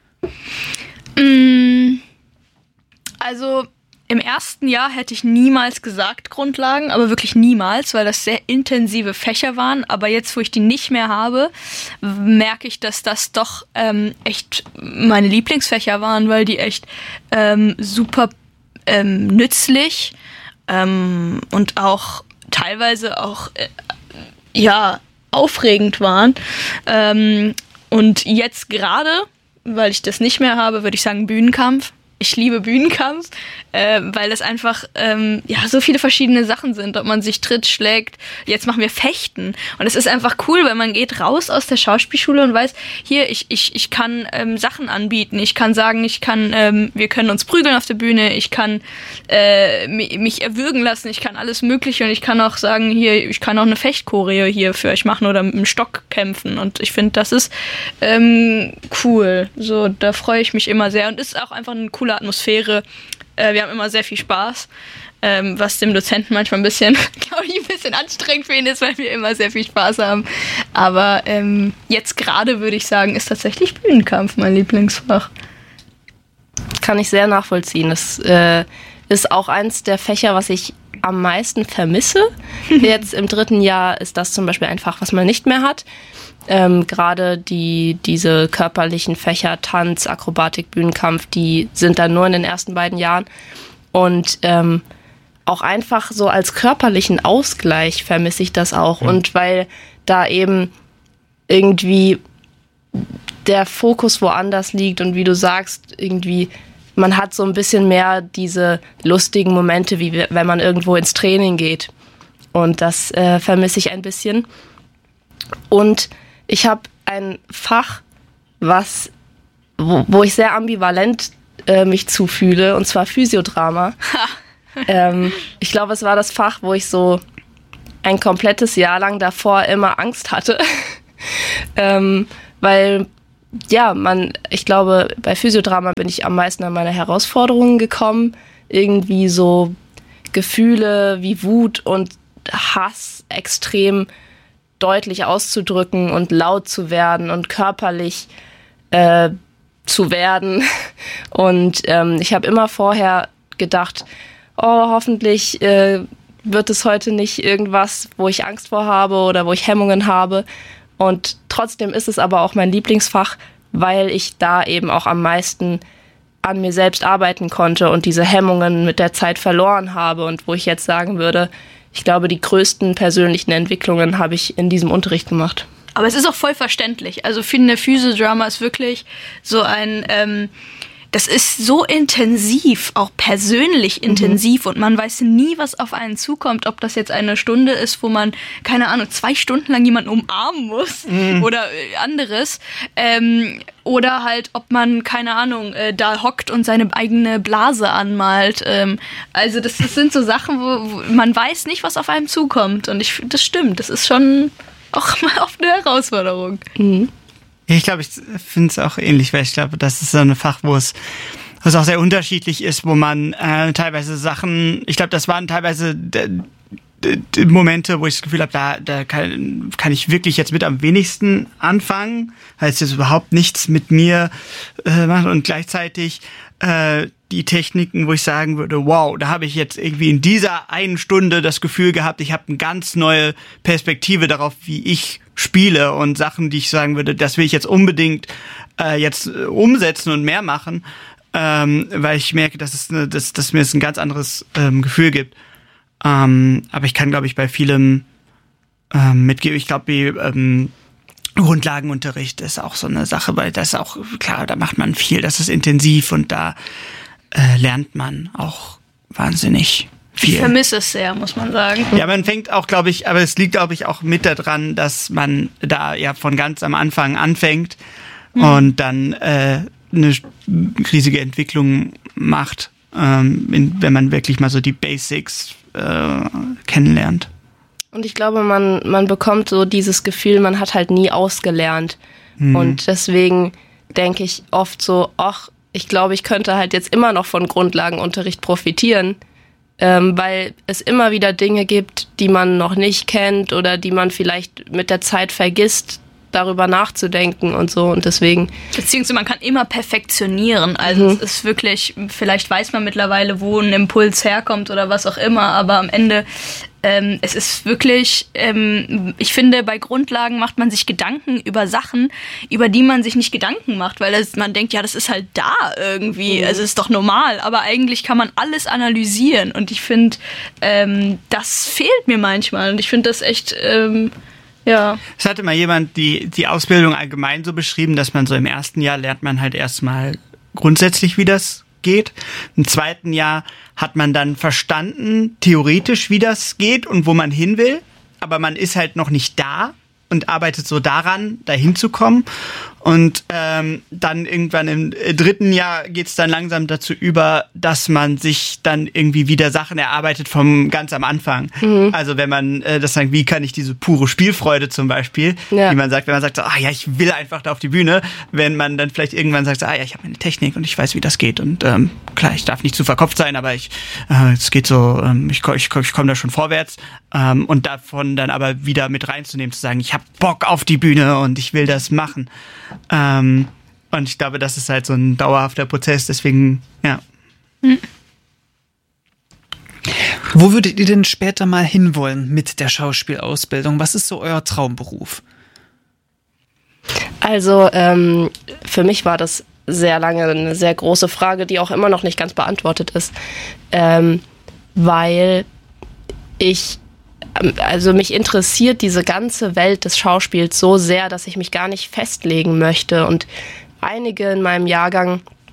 [SPEAKER 1] Also im ersten Jahr hätte ich niemals gesagt Grundlagen, aber wirklich niemals, weil das sehr intensive Fächer waren. Aber jetzt, wo ich die nicht mehr habe, merke ich, dass das doch ähm, echt meine Lieblingsfächer waren, weil die echt ähm, super ähm, nützlich ähm, und auch teilweise auch äh, ja aufregend waren. Ähm, und jetzt gerade, weil ich das nicht mehr habe, würde ich sagen Bühnenkampf. Ich liebe Bühnenkampf, äh, weil es einfach ähm, ja so viele verschiedene Sachen sind, ob man sich tritt, schlägt. Jetzt machen wir Fechten und es ist einfach cool, weil man geht raus aus der Schauspielschule und weiß, hier ich ich ich kann ähm, Sachen anbieten. Ich kann sagen, ich kann ähm, wir können uns prügeln auf der Bühne. Ich kann äh, mich erwürgen lassen. Ich kann alles Mögliche und ich kann auch sagen, hier ich kann auch eine Fechtchoreo hier für euch machen oder mit dem Stock kämpfen und ich finde, das ist ähm, cool. So, da freue ich mich immer sehr und ist auch einfach eine coole Atmosphäre. Äh, wir haben immer sehr viel Spaß, ähm, was dem Dozenten manchmal ein bisschen, glaube ich, ein bisschen anstrengend für ihn ist, weil wir immer sehr viel Spaß haben. Aber ähm, jetzt gerade würde ich sagen, ist tatsächlich Bühnenkampf mein Lieblingsfach.
[SPEAKER 2] Kann ich sehr nachvollziehen. Das äh, ist auch eins der Fächer, was ich am meisten vermisse. Jetzt im dritten Jahr ist das zum Beispiel ein Fach, was man nicht mehr hat. Ähm, gerade die diese körperlichen Fächer, Tanz, Akrobatik, Bühnenkampf, die sind dann nur in den ersten beiden Jahren. Und ähm, auch einfach so als körperlichen Ausgleich vermisse ich das auch. Mhm. Und weil da eben irgendwie der Fokus woanders liegt und wie du sagst, irgendwie man hat so ein bisschen mehr diese lustigen Momente, wie wenn man irgendwo ins Training geht. Und das äh, vermisse ich ein bisschen. Und ich habe ein Fach, was, wo, wo ich sehr ambivalent äh, mich zufühle, und zwar Physiodrama. ähm, ich glaube, es war das Fach, wo ich so ein komplettes Jahr lang davor immer Angst hatte. ähm, weil, ja, man, ich glaube, bei Physiodrama bin ich am meisten an meine Herausforderungen gekommen. Irgendwie so Gefühle wie Wut und Hass extrem deutlich auszudrücken und laut zu werden und körperlich äh, zu werden. Und ähm, ich habe immer vorher gedacht, oh, hoffentlich äh, wird es heute nicht irgendwas, wo ich Angst vor habe oder wo ich Hemmungen habe. Und trotzdem ist es aber auch mein Lieblingsfach, weil ich da eben auch am meisten an mir selbst arbeiten konnte und diese Hemmungen mit der Zeit verloren habe und wo ich jetzt sagen würde, ich glaube, die größten persönlichen Entwicklungen habe ich in diesem Unterricht gemacht.
[SPEAKER 1] Aber es ist auch voll verständlich. Also ich finde, Physiodrama ist wirklich so ein, ähm, das ist so intensiv, auch persönlich intensiv, mhm. und man weiß nie, was auf einen zukommt, ob das jetzt eine Stunde ist, wo man, keine Ahnung, zwei Stunden lang jemanden umarmen muss, mhm. oder anderes, ähm, oder halt, ob man, keine Ahnung, äh, da hockt und seine eigene Blase anmalt. Ähm, also das, das sind so Sachen, wo, wo man weiß nicht, was auf einem zukommt, und ich, das stimmt, das ist schon auch mal oft eine Herausforderung.
[SPEAKER 2] Mhm.
[SPEAKER 4] Ich glaube, ich finde es auch ähnlich, weil ich glaube, das ist so ein Fach, wo es, wo es auch sehr unterschiedlich ist, wo man äh, teilweise Sachen, ich glaube, das waren teilweise d- d- d- Momente, wo ich das Gefühl habe, da, da kann, kann ich wirklich jetzt mit am wenigsten anfangen, weil es jetzt überhaupt nichts mit mir äh, macht, und gleichzeitig äh, die Techniken, wo ich sagen würde, wow, da habe ich jetzt irgendwie in dieser einen Stunde das Gefühl gehabt, ich habe eine ganz neue Perspektive darauf, wie ich spiele, und Sachen, die ich sagen würde, das will ich jetzt unbedingt äh, jetzt äh, umsetzen und mehr machen, ähm, weil ich merke, dass es eine, dass, dass mir es ein ganz anderes ähm, Gefühl gibt. Ähm, aber ich kann, glaube ich, bei vielem ähm, mitgeben. Ich glaube, wie ähm, Grundlagenunterricht ist auch so eine Sache, weil das auch, klar, da macht man viel, das ist intensiv, und da äh, lernt man auch wahnsinnig viel.
[SPEAKER 1] Ich vermisse es sehr, muss man sagen.
[SPEAKER 4] Ja, man fängt auch, glaube ich, aber es liegt, glaube ich, auch mit daran, dass man da ja von ganz am Anfang anfängt, mhm. und dann äh, eine riesige Entwicklung macht, ähm, in, wenn man wirklich mal so die Basics äh, kennenlernt.
[SPEAKER 2] Und ich glaube, man, man bekommt so dieses Gefühl, man hat halt nie ausgelernt. Mhm. Und deswegen denke ich oft so, ach, ich glaube, ich könnte halt jetzt immer noch von Grundlagenunterricht profitieren, ähm, weil es immer wieder Dinge gibt, die man noch nicht kennt oder die man vielleicht mit der Zeit vergisst, darüber nachzudenken und so, und deswegen...
[SPEAKER 1] Beziehungsweise man kann immer perfektionionieren, also mhm. es ist wirklich, vielleicht weiß man mittlerweile, wo ein Impuls herkommt oder was auch immer, aber am Ende, ähm, es ist wirklich, ähm, ich finde, bei Grundlagen macht man sich Gedanken über Sachen, über die man sich nicht Gedanken macht, weil das, man denkt, ja, das ist halt da irgendwie, mhm. also es ist doch normal, aber eigentlich kann man alles analysieren, und ich finde, ähm, das fehlt mir manchmal, und ich finde das echt... Ähm, Ja.
[SPEAKER 4] Es hatte mal jemand die, die Ausbildung allgemein so beschrieben, dass man so im ersten Jahr lernt man halt erstmal grundsätzlich, wie das geht. Im zweiten Jahr hat man dann verstanden, theoretisch, wie das geht und wo man hin will, aber man ist halt noch nicht da und arbeitet so daran, dahin zu kommen. Und ähm, dann irgendwann im dritten Jahr geht's dann langsam dazu über, dass man sich dann irgendwie wieder Sachen erarbeitet vom ganz am Anfang. Mhm. Also wenn man äh, das sagt, wie kann ich diese pure Spielfreude zum Beispiel, ja. wie man sagt, wenn man sagt, so, ah ja, ich will einfach da auf die Bühne, wenn man dann vielleicht irgendwann sagt, so, ah ja, ich habe eine Technik und ich weiß, wie das geht. Und ähm, klar, ich darf nicht zu verkopft sein, aber ich äh, es geht so, ähm, ich, ich, ich komme da schon vorwärts. Ähm, und davon dann aber wieder mit reinzunehmen, zu sagen, ich habe Bock auf die Bühne und ich will das machen. Ähm, und ich glaube, das ist halt so ein dauerhafter Prozess, deswegen, ja.
[SPEAKER 1] Mhm.
[SPEAKER 3] Wo würdet ihr denn später mal hinwollen mit der Schauspielausbildung? Was ist so euer Traumberuf?
[SPEAKER 2] Also, ähm, für mich war das sehr lange eine sehr große Frage, die auch immer noch nicht ganz beantwortet ist, ähm, weil ich Also mich interessiert diese ganze Welt des Schauspiels so sehr, dass ich mich gar nicht festlegen möchte. Und einige in meinem Jahrgang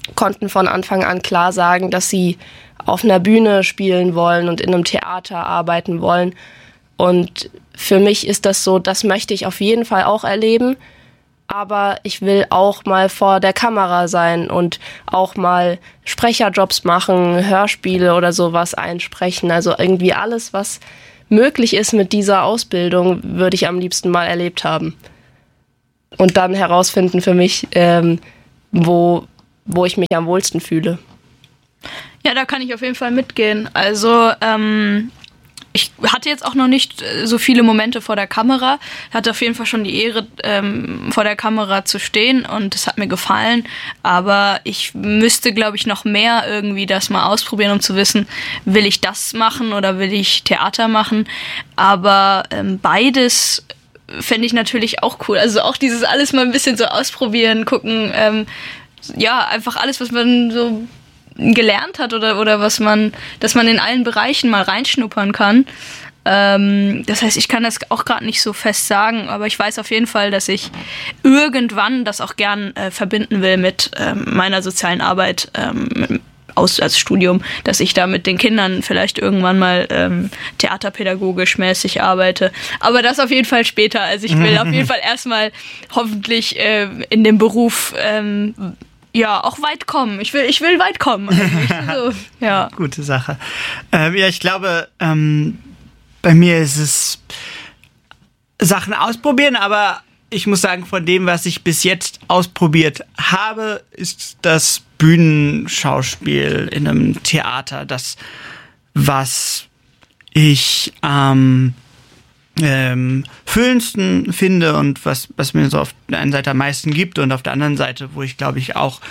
[SPEAKER 2] konnten von Anfang an klar sagen, dass sie auf einer Bühne spielen wollen und in einem Theater arbeiten wollen. Und für mich ist das so, das möchte ich auf jeden Fall auch erleben. Aber ich will auch mal vor der Kamera sein und auch mal Sprecherjobs machen, Hörspiele oder sowas einsprechen. Also irgendwie alles, was möglich ist mit dieser Ausbildung, würde ich am liebsten mal erlebt haben. Und dann herausfinden für mich, ähm, wo, wo ich mich am wohlsten fühle.
[SPEAKER 1] Ja, da kann ich auf jeden Fall mitgehen. Also, ähm, ich hatte jetzt auch noch nicht so viele Momente vor der Kamera, hatte auf jeden Fall schon die Ehre, ähm, vor der Kamera zu stehen und es hat mir gefallen, aber ich müsste, glaube ich, noch mehr irgendwie das mal ausprobieren, um zu wissen, will ich das machen oder will ich Theater machen, aber ähm, beides fände ich natürlich auch cool, also auch dieses alles mal ein bisschen so ausprobieren, gucken, ähm, ja, einfach alles, was man so gelernt hat oder, oder was man, dass man in allen Bereichen mal reinschnuppern kann. Ähm, das heißt, ich kann das auch gerade nicht so fest sagen, aber ich weiß auf jeden Fall, dass ich irgendwann das auch gern äh, verbinden will mit ähm, meiner sozialen Arbeit ähm, aus, als Studium, dass ich da mit den Kindern vielleicht irgendwann mal ähm, theaterpädagogisch mäßig arbeite. Aber das auf jeden Fall später. Also ich will auf jeden Fall erstmal hoffentlich äh, in dem Beruf ähm, ja, auch weit kommen. Ich will, ich will weit kommen. Also, ja.
[SPEAKER 4] Gute Sache. Ähm, ja, ich glaube, ähm, bei mir ist es Sachen ausprobieren, aber ich muss sagen, von dem, was ich bis jetzt ausprobiert habe, ist das Bühnenschauspiel in einem Theater das, was ich am ähm, füllendsten finde und was, was mir so auf der einen Seite am meisten gibt und auf der anderen Seite, wo ich glaube ich auch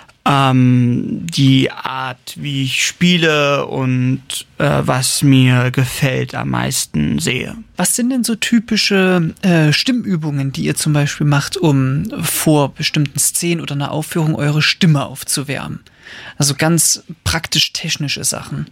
[SPEAKER 4] ähm, die Art, wie ich spiele und äh, was mir gefällt, am meisten sehe.
[SPEAKER 3] Was sind denn so typische äh, Stimmübungen, die ihr zum Beispiel macht, um vor bestimmten Szenen oder einer Aufführung eure Stimme aufzuwärmen? Also ganz praktisch technische Sachen.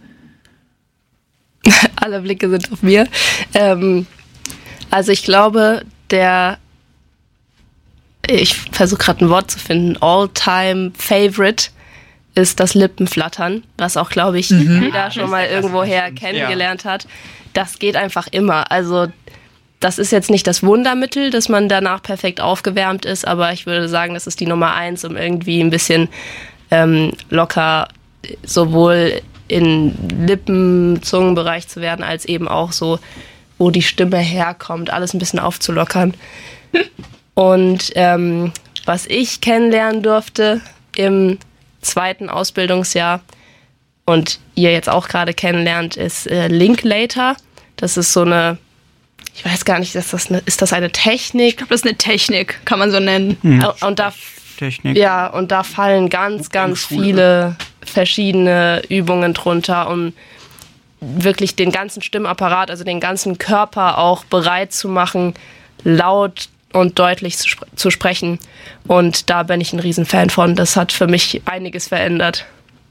[SPEAKER 2] Alle Blicke sind auf mir. Ähm, also ich glaube, der, ich versuche gerade ein Wort zu finden, All-Time-Favorite ist das Lippenflattern, was auch, glaube ich, mhm. jeder schon mal irgendwoher kennengelernt ja. hat. Das geht einfach immer. Also das ist jetzt nicht das Wundermittel, dass man danach perfekt aufgewärmt ist, aber ich würde sagen, das ist die Nummer eins, um irgendwie ein bisschen ähm, locker sowohl in Lippen-, Zungenbereich zu werden, als eben auch so, wo die Stimme herkommt, alles ein bisschen aufzulockern. Und ähm, was ich kennenlernen durfte im zweiten Ausbildungsjahr und ihr jetzt auch gerade kennenlernt, ist äh, Linklater. Das ist so eine, ich weiß gar nicht, ist das eine, ist das eine Technik?
[SPEAKER 1] Ich glaube, das ist eine Technik, kann man so nennen.
[SPEAKER 2] Mhm. Und da,
[SPEAKER 4] Technik.
[SPEAKER 2] Ja, und da fallen ganz, ganz viele verschiedene Übungen drunter, um wirklich den ganzen Stimmapparat, also den ganzen Körper auch bereit zu machen, laut und deutlich zu, spre- zu sprechen. Und da bin ich ein Riesenfan von. Das hat für mich einiges verändert.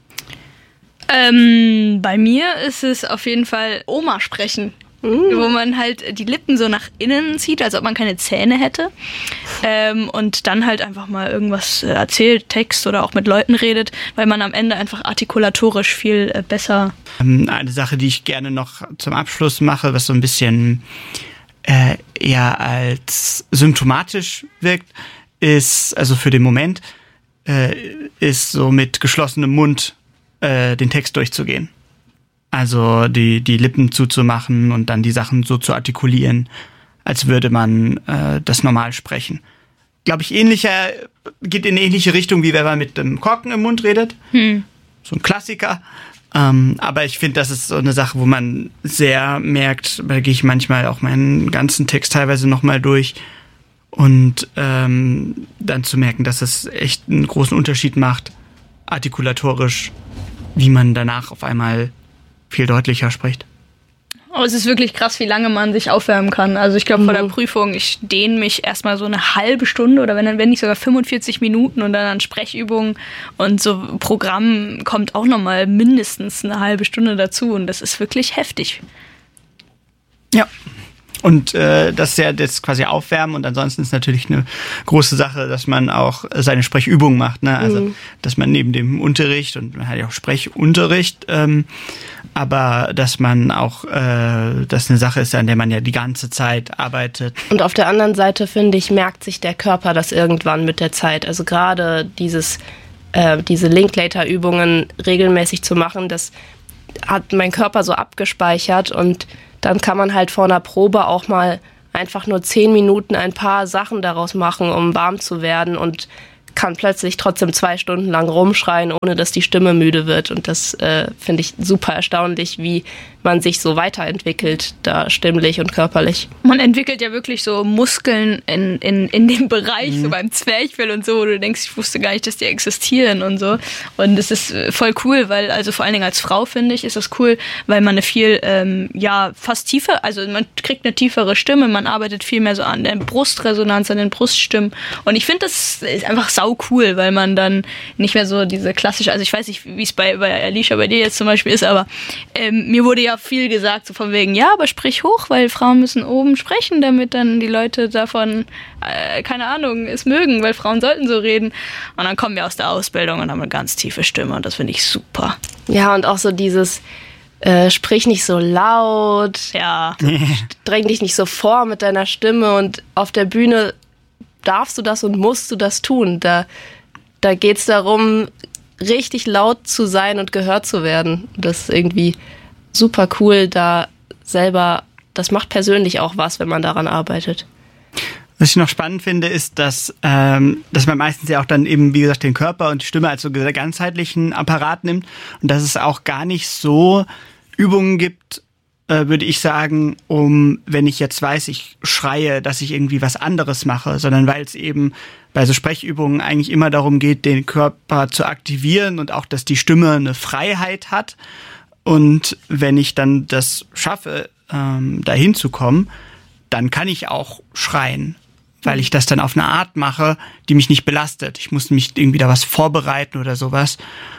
[SPEAKER 1] Ähm, bei mir ist es auf jeden Fall Oma sprechen. Mm. Wo man halt die Lippen so nach innen zieht, als ob man keine Zähne hätte. Ähm, und dann halt einfach mal irgendwas erzählt, Text oder auch mit Leuten redet, weil man am Ende einfach artikulatorisch viel äh, besser...
[SPEAKER 4] Eine Sache, die ich gerne noch zum Abschluss mache, was so ein bisschen äh, eher als symptomatisch wirkt, ist, also für den Moment, äh, ist so mit geschlossenem Mund äh, den Text durchzugehen. Also die, die Lippen zuzumachen und dann die Sachen so zu artikulieren, als würde man äh, das normal sprechen. Glaube ich, ähnlicher, geht in eine ähnliche Richtung, wie wenn man mit dem Korken im Mund redet. Hm. So ein Klassiker. Ähm, aber ich finde, das ist so eine Sache, wo man sehr merkt, da gehe ich manchmal auch meinen ganzen Text teilweise nochmal durch. Und ähm, dann zu merken, dass es echt einen großen Unterschied macht, artikulatorisch, wie man danach auf einmal viel deutlicher spricht.
[SPEAKER 1] Aber es ist wirklich krass, wie lange man sich aufwärmen kann. Also ich glaube, mhm. vor der Prüfung, ich dehne mich erstmal so eine halbe Stunde oder wenn, wenn nicht sogar fünfundvierzig Minuten und dann an Sprechübungen und so Programm kommt auch nochmal mindestens eine halbe Stunde dazu und das ist wirklich heftig.
[SPEAKER 4] Ja, Und äh, das ist ja das quasi Aufwärmen und ansonsten ist natürlich eine große Sache, dass man auch seine Sprechübungen macht. Ne? Also, mhm. dass man neben dem Unterricht und man hat ja auch Sprechunterricht, ähm, aber dass man auch, äh, das eine Sache ist, an der man ja die ganze Zeit arbeitet.
[SPEAKER 2] Und auf der anderen Seite, finde ich, merkt sich der Körper das irgendwann mit der Zeit. Also gerade dieses, äh, diese Linklater-Übungen regelmäßig zu machen, das hat mein Körper so abgespeichert und dann kann man halt vor einer Probe auch mal einfach nur zehn Minuten ein paar Sachen daraus machen, um warm zu werden und kann plötzlich trotzdem zwei Stunden lang rumschreien, ohne dass die Stimme müde wird. Und das äh, finde ich super erstaunlich, wie man sich so weiterentwickelt, da stimmlich und körperlich.
[SPEAKER 1] Man entwickelt ja wirklich so Muskeln in, in, in dem Bereich, mhm. so beim Zwerchfell und so, wo du denkst, ich wusste gar nicht, dass die existieren und so. Und das ist voll cool, weil, also vor allen Dingen als Frau, finde ich, ist das cool, weil man eine viel, ähm, ja, fast tiefer, also man kriegt eine tiefere Stimme, man arbeitet viel mehr so an der Brustresonanz, an den Bruststimmen. Und ich finde, das ist einfach sau cool, weil man dann nicht mehr so diese klassische, also ich weiß nicht, wie es bei, bei Alicia, bei dir jetzt zum Beispiel ist, aber ähm, mir wurde ja viel gesagt, so von wegen, ja, aber sprich hoch, weil Frauen müssen oben sprechen, damit dann die Leute davon, äh, keine Ahnung, es mögen, weil Frauen sollten so reden. Und dann kommen wir aus der Ausbildung und haben eine ganz tiefe Stimme und das finde ich super.
[SPEAKER 2] Ja, und auch so dieses, äh, sprich nicht so laut,
[SPEAKER 1] ja.
[SPEAKER 2] Dräng dich nicht so vor mit deiner Stimme und auf der Bühne darfst du das und musst du das tun. Da, da geht es darum, richtig laut zu sein und gehört zu werden. Das ist irgendwie super cool, da selber, das macht persönlich auch was, wenn man daran arbeitet.
[SPEAKER 4] Was ich noch spannend finde, ist, dass, ähm, dass man meistens ja auch dann eben, wie gesagt, den Körper und die Stimme als so ganzheitlichen Apparat nimmt und dass es auch gar nicht so Übungen gibt, äh, würde ich sagen, um, wenn ich jetzt weiß, ich schreie, dass ich irgendwie was anderes mache, sondern weil es eben bei so Sprechübungen eigentlich immer darum geht, den Körper zu aktivieren und auch, dass die Stimme eine Freiheit hat. Und wenn ich dann das schaffe, ähm, dahin zu kommen, dann kann ich auch schreien, weil ich das dann auf eine Art mache, die mich nicht belastet. Ich muss mich irgendwie da was vorbereiten oder sowas.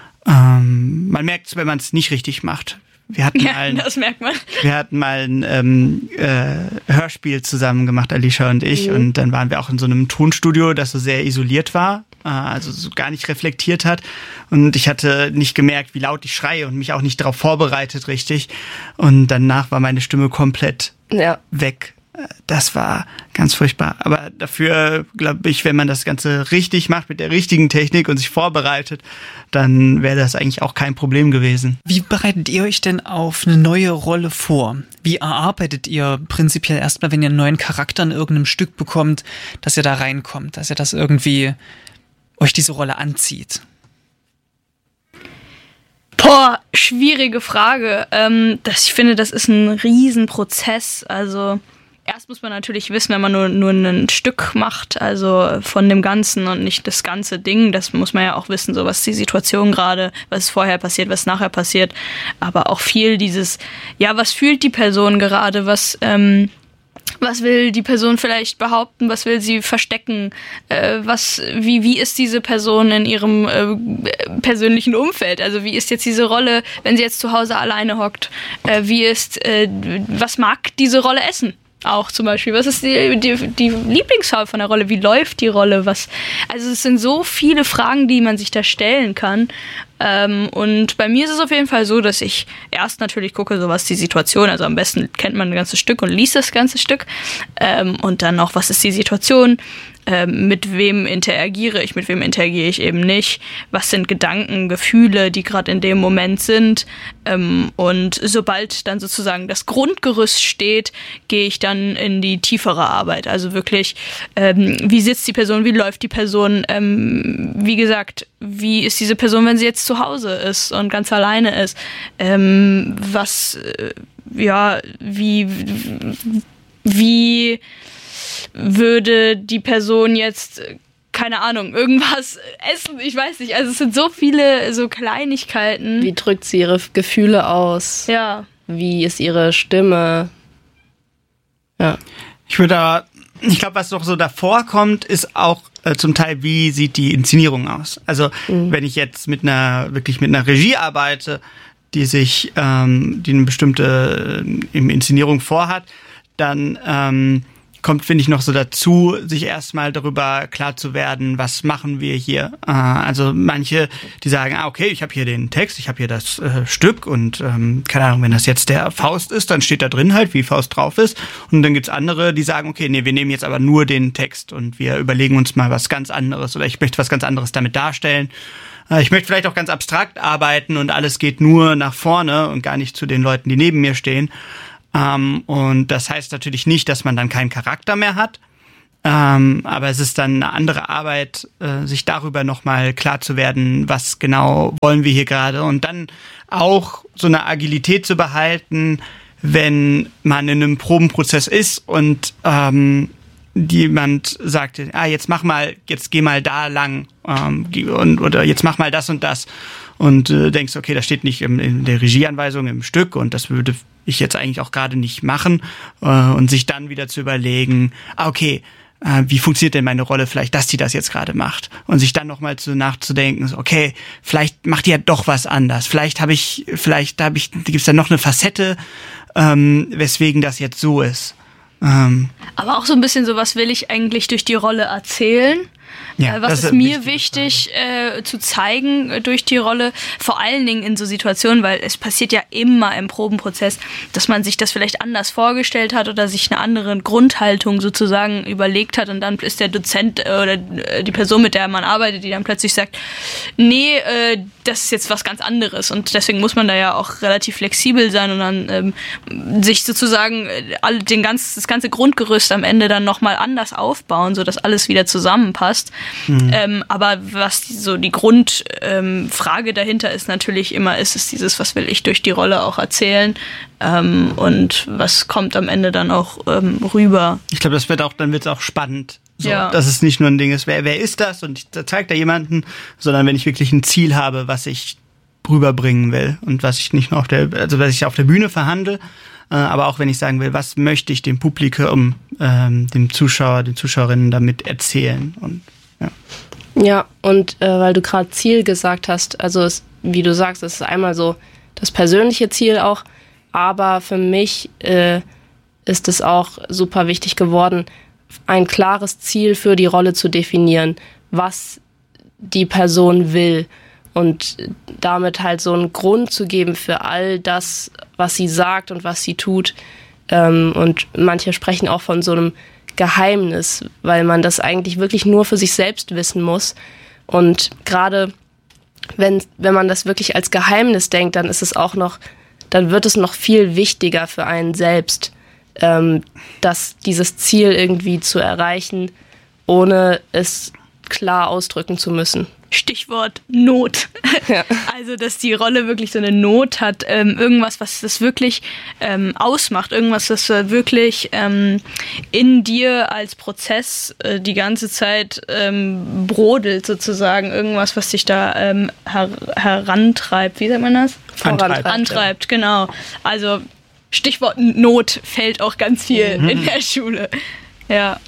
[SPEAKER 4] Ähm, man merkt es, wenn man es nicht richtig macht. Wir hatten
[SPEAKER 1] ja,
[SPEAKER 4] mal ein,
[SPEAKER 1] das merkt man.
[SPEAKER 4] Wir hatten mal ein ähm, äh, Hörspiel zusammen gemacht, Alicia und ich. Mhm. Und dann waren wir auch in so einem Tonstudio, das so sehr isoliert war. Also so gar nicht reflektiert hat. Und ich hatte nicht gemerkt, wie laut ich schreie und mich auch nicht darauf vorbereitet richtig. Und danach war meine Stimme komplett ja. weg. Das war ganz furchtbar. Aber dafür, glaube ich, wenn man das Ganze richtig macht, mit der richtigen Technik und sich vorbereitet, dann wäre das eigentlich auch kein Problem gewesen.
[SPEAKER 3] Wie bereitet ihr euch denn auf eine neue Rolle vor? Wie erarbeitet ihr prinzipiell erstmal, wenn ihr einen neuen Charakter in irgendeinem Stück bekommt, dass ihr da reinkommt, dass ihr das irgendwie euch diese Rolle anzieht?
[SPEAKER 1] Boah, schwierige Frage. Ähm, das, ich finde, das ist ein Riesenprozess. Also erst muss man natürlich wissen, wenn man nur, nur ein Stück macht, also von dem Ganzen und nicht das ganze Ding. Das muss man ja auch wissen, so was ist die Situation gerade, was ist vorher passiert, was nachher passiert. Aber auch viel dieses, ja, was fühlt die Person gerade, was... Ähm, Was will die Person vielleicht behaupten? Was will sie verstecken? Äh, was, wie, wie ist diese Person in ihrem äh, persönlichen Umfeld? Also wie ist jetzt diese Rolle, wenn sie jetzt zu Hause alleine hockt? Äh, wie ist, äh, was mag diese Rolle essen? Auch zum Beispiel. Was ist die, die, die Lieblingsfarbe von der Rolle? Wie läuft die Rolle? Was? Also es sind so viele Fragen, die man sich da stellen kann. Ähm, und bei mir ist es auf jeden Fall so, dass ich erst natürlich gucke, so was ist die Situation. Also am besten kennt man ein ganzes Stück und liest das ganze Stück. Ähm, und dann noch, was ist die Situation? Ähm, mit wem interagiere ich, mit wem interagiere ich eben nicht? Was sind Gedanken, Gefühle, die gerade in dem Moment sind? Ähm, und sobald dann sozusagen das Grundgerüst steht, gehe ich dann in die tiefere Arbeit. Also wirklich, ähm, wie sitzt die Person, wie läuft die Person? Ähm, wie gesagt, wie ist diese Person, wenn sie jetzt zu Hause ist und ganz alleine ist? Ähm, was, äh, ja, wie, wie würde die Person jetzt, keine Ahnung, irgendwas essen? Ich weiß nicht. Also es sind so viele so Kleinigkeiten.
[SPEAKER 2] Wie drückt sie ihre Gefühle aus?
[SPEAKER 1] Ja.
[SPEAKER 2] Wie ist ihre Stimme? Ja.
[SPEAKER 4] Ich würde aber, ich glaube, was noch so davor kommt, ist auch äh, zum Teil, wie sieht die Inszenierung aus? Also mhm. wenn ich jetzt mit einer, wirklich mit einer Regie arbeite, die sich, ähm, die eine bestimmte äh, Inszenierung vorhat, dann ähm, kommt, finde ich, noch so dazu, sich erstmal darüber klar zu werden, was machen wir hier. Äh, also manche, die sagen, ah, okay, ich habe hier den Text, ich habe hier das äh, Stück und ähm, keine Ahnung, wenn das jetzt der Faust ist, dann steht da drin halt, wie Faust drauf ist. Und dann gibt's andere, die sagen, okay, nee, wir nehmen jetzt aber nur den Text und wir überlegen uns mal was ganz anderes oder ich möchte was ganz anderes damit darstellen. Äh, ich möchte vielleicht auch ganz abstrakt arbeiten und alles geht nur nach vorne und gar nicht zu den Leuten, die neben mir stehen. Ähm, und das heißt natürlich nicht, dass man dann keinen Charakter mehr hat, ähm, aber es ist dann eine andere Arbeit, äh, sich darüber nochmal klar zu werden, was genau wollen wir hier gerade und dann auch so eine Agilität zu behalten, wenn man in einem Probenprozess ist und ähm, jemand sagt, ah, jetzt mach mal, jetzt geh mal da lang ähm, und, oder jetzt mach mal das und das und äh, denkst, okay, das steht nicht im, in der Regieanweisung im Stück und das würde ich jetzt eigentlich auch gerade nicht machen äh, und sich dann wieder zu überlegen, ah, okay, äh, wie funktioniert denn meine Rolle vielleicht, dass die das jetzt gerade macht und sich dann nochmal zu nachzudenken, so, okay, vielleicht macht die ja doch was anders, vielleicht habe ich, vielleicht habe ich, gibt's da noch eine Facette, ähm, weswegen das jetzt so ist. Ähm,
[SPEAKER 1] Aber auch so ein bisschen so, was will ich eigentlich durch die Rolle erzählen?
[SPEAKER 4] Ja,
[SPEAKER 1] äh, was ist, ist mir wichtig äh, zu zeigen äh, durch die Rolle? Vor allen Dingen in so Situationen, weil es passiert ja immer im Probenprozess, dass man sich das vielleicht anders vorgestellt hat oder sich eine andere Grundhaltung sozusagen überlegt hat und dann ist der Dozent äh, oder die Person, mit der man arbeitet, die dann plötzlich sagt, nee, äh, das ist jetzt was ganz anderes und deswegen muss man da ja auch relativ flexibel sein und dann ähm, sich sozusagen all, den ganz, das ganze Grundgerüst am Ende dann nochmal anders aufbauen, sodass alles wieder zusammenpasst. Mhm. Ähm, aber was die, so die Grundfrage ähm, dahinter ist natürlich immer, ist es dieses, was will ich durch die Rolle auch erzählen ähm, und was kommt am Ende dann auch ähm, rüber.
[SPEAKER 4] Ich glaube, das wird auch, dann wird es auch spannend. So,
[SPEAKER 1] ja. Dass
[SPEAKER 4] es nicht nur ein Ding ist, wer, wer ist das und da zeigt da jemanden, sondern wenn ich wirklich ein Ziel habe, was ich rüberbringen will und was ich nicht nur auf der, also was ich auf der Bühne verhandle, äh, aber auch wenn ich sagen will, was möchte ich dem Publikum, ähm, dem Zuschauer, den Zuschauerinnen damit erzählen und ja.
[SPEAKER 2] Ja, und äh, weil du gerade Ziel gesagt hast, also es, wie du sagst, es ist einmal so das persönliche Ziel auch, aber für mich äh, ist es auch super wichtig geworden, ein klares Ziel für die Rolle zu definieren, was die Person will und damit halt so einen Grund zu geben für all das, was sie sagt und was sie tut. Ähm, und manche sprechen auch von so einem Geheimnis, weil man das eigentlich wirklich nur für sich selbst wissen muss. Und gerade wenn, wenn man das wirklich als Geheimnis denkt, dann ist es auch noch, dann wird es noch viel wichtiger für einen selbst, ähm, dass dieses Ziel irgendwie zu erreichen, ohne es klar ausdrücken zu müssen.
[SPEAKER 1] Stichwort Not. Ja. Also, dass die Rolle wirklich so eine Not hat, ähm, irgendwas, was das wirklich ähm, ausmacht, irgendwas, das wirklich ähm, in dir als Prozess äh, die ganze Zeit ähm, brodelt sozusagen, irgendwas, was dich da ähm, her- herantreibt. Wie sagt man das?
[SPEAKER 4] Antreibt.
[SPEAKER 1] Antreibt, ja. Genau. Also, Stichwort Not fällt auch ganz viel mhm. in der Schule. Ja.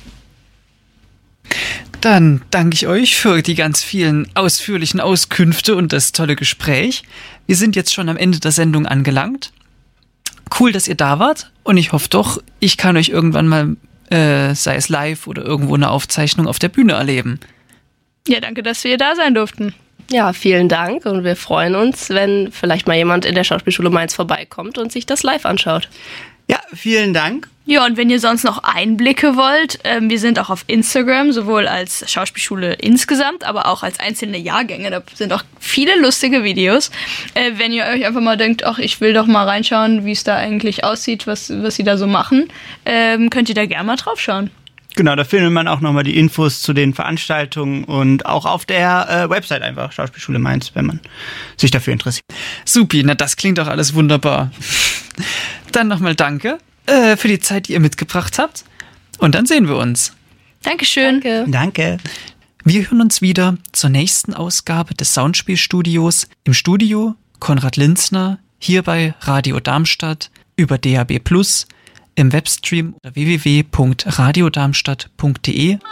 [SPEAKER 3] Dann danke ich euch für die ganz vielen ausführlichen Auskünfte und das tolle Gespräch. Wir sind jetzt schon am Ende der Sendung angelangt. Cool, dass ihr da wart und ich hoffe doch, ich kann euch irgendwann mal, äh, sei es live oder irgendwo eine Aufzeichnung auf der Bühne erleben.
[SPEAKER 1] Ja, danke, dass wir da sein durften.
[SPEAKER 2] Ja, vielen Dank und wir freuen uns, wenn vielleicht mal jemand in der Schauspielschule Mainz vorbeikommt und sich das live anschaut.
[SPEAKER 4] Ja, vielen Dank.
[SPEAKER 1] Ja, und wenn ihr sonst noch Einblicke wollt, ähm, wir sind auch auf Instagram, sowohl als Schauspielschule insgesamt, aber auch als einzelne Jahrgänge. Da sind auch viele lustige Videos. Äh, wenn ihr euch einfach mal denkt, ach, ich will doch mal reinschauen, wie es da eigentlich aussieht, was, was sie da so machen, ähm, könnt ihr da gerne mal drauf schauen.
[SPEAKER 4] Genau, da findet man auch nochmal die Infos zu den Veranstaltungen und auch auf der äh, Website einfach, Schauspielschule Mainz, wenn man sich dafür interessiert.
[SPEAKER 3] Supi, na das klingt doch alles wunderbar. Dann nochmal danke äh, für die Zeit, die ihr mitgebracht habt. Und dann sehen wir uns.
[SPEAKER 1] Dankeschön.
[SPEAKER 2] Danke.
[SPEAKER 4] Danke.
[SPEAKER 3] Wir hören uns wieder zur nächsten Ausgabe des Soundspielstudios. Im Studio Konrad Linzner, hier bei Radio Darmstadt, über D A B plus, im Webstream unter w w w punkt radio darmstadt punkt d e.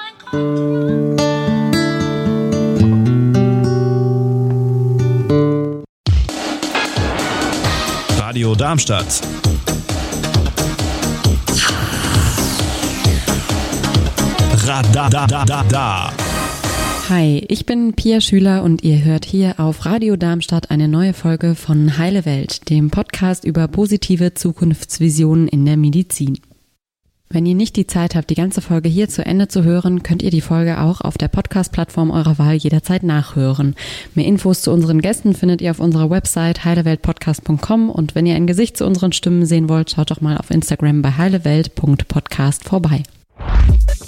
[SPEAKER 5] Radio Darmstadt. Abracadabra.
[SPEAKER 6] Hi, ich bin Pia Schüler und ihr hört hier auf Radio Darmstadt eine neue Folge von Heile Welt, dem Podcast über positive Zukunftsvisionen in der Medizin. Wenn ihr nicht die Zeit habt, die ganze Folge hier zu Ende zu hören, könnt ihr die Folge auch auf der Podcast-Plattform eurer Wahl jederzeit nachhören. Mehr Infos zu unseren Gästen findet ihr auf unserer Website heileweltpodcast punkt com und wenn ihr ein Gesicht zu unseren Stimmen sehen wollt, schaut doch mal auf Instagram bei heilewelt punkt podcast vorbei.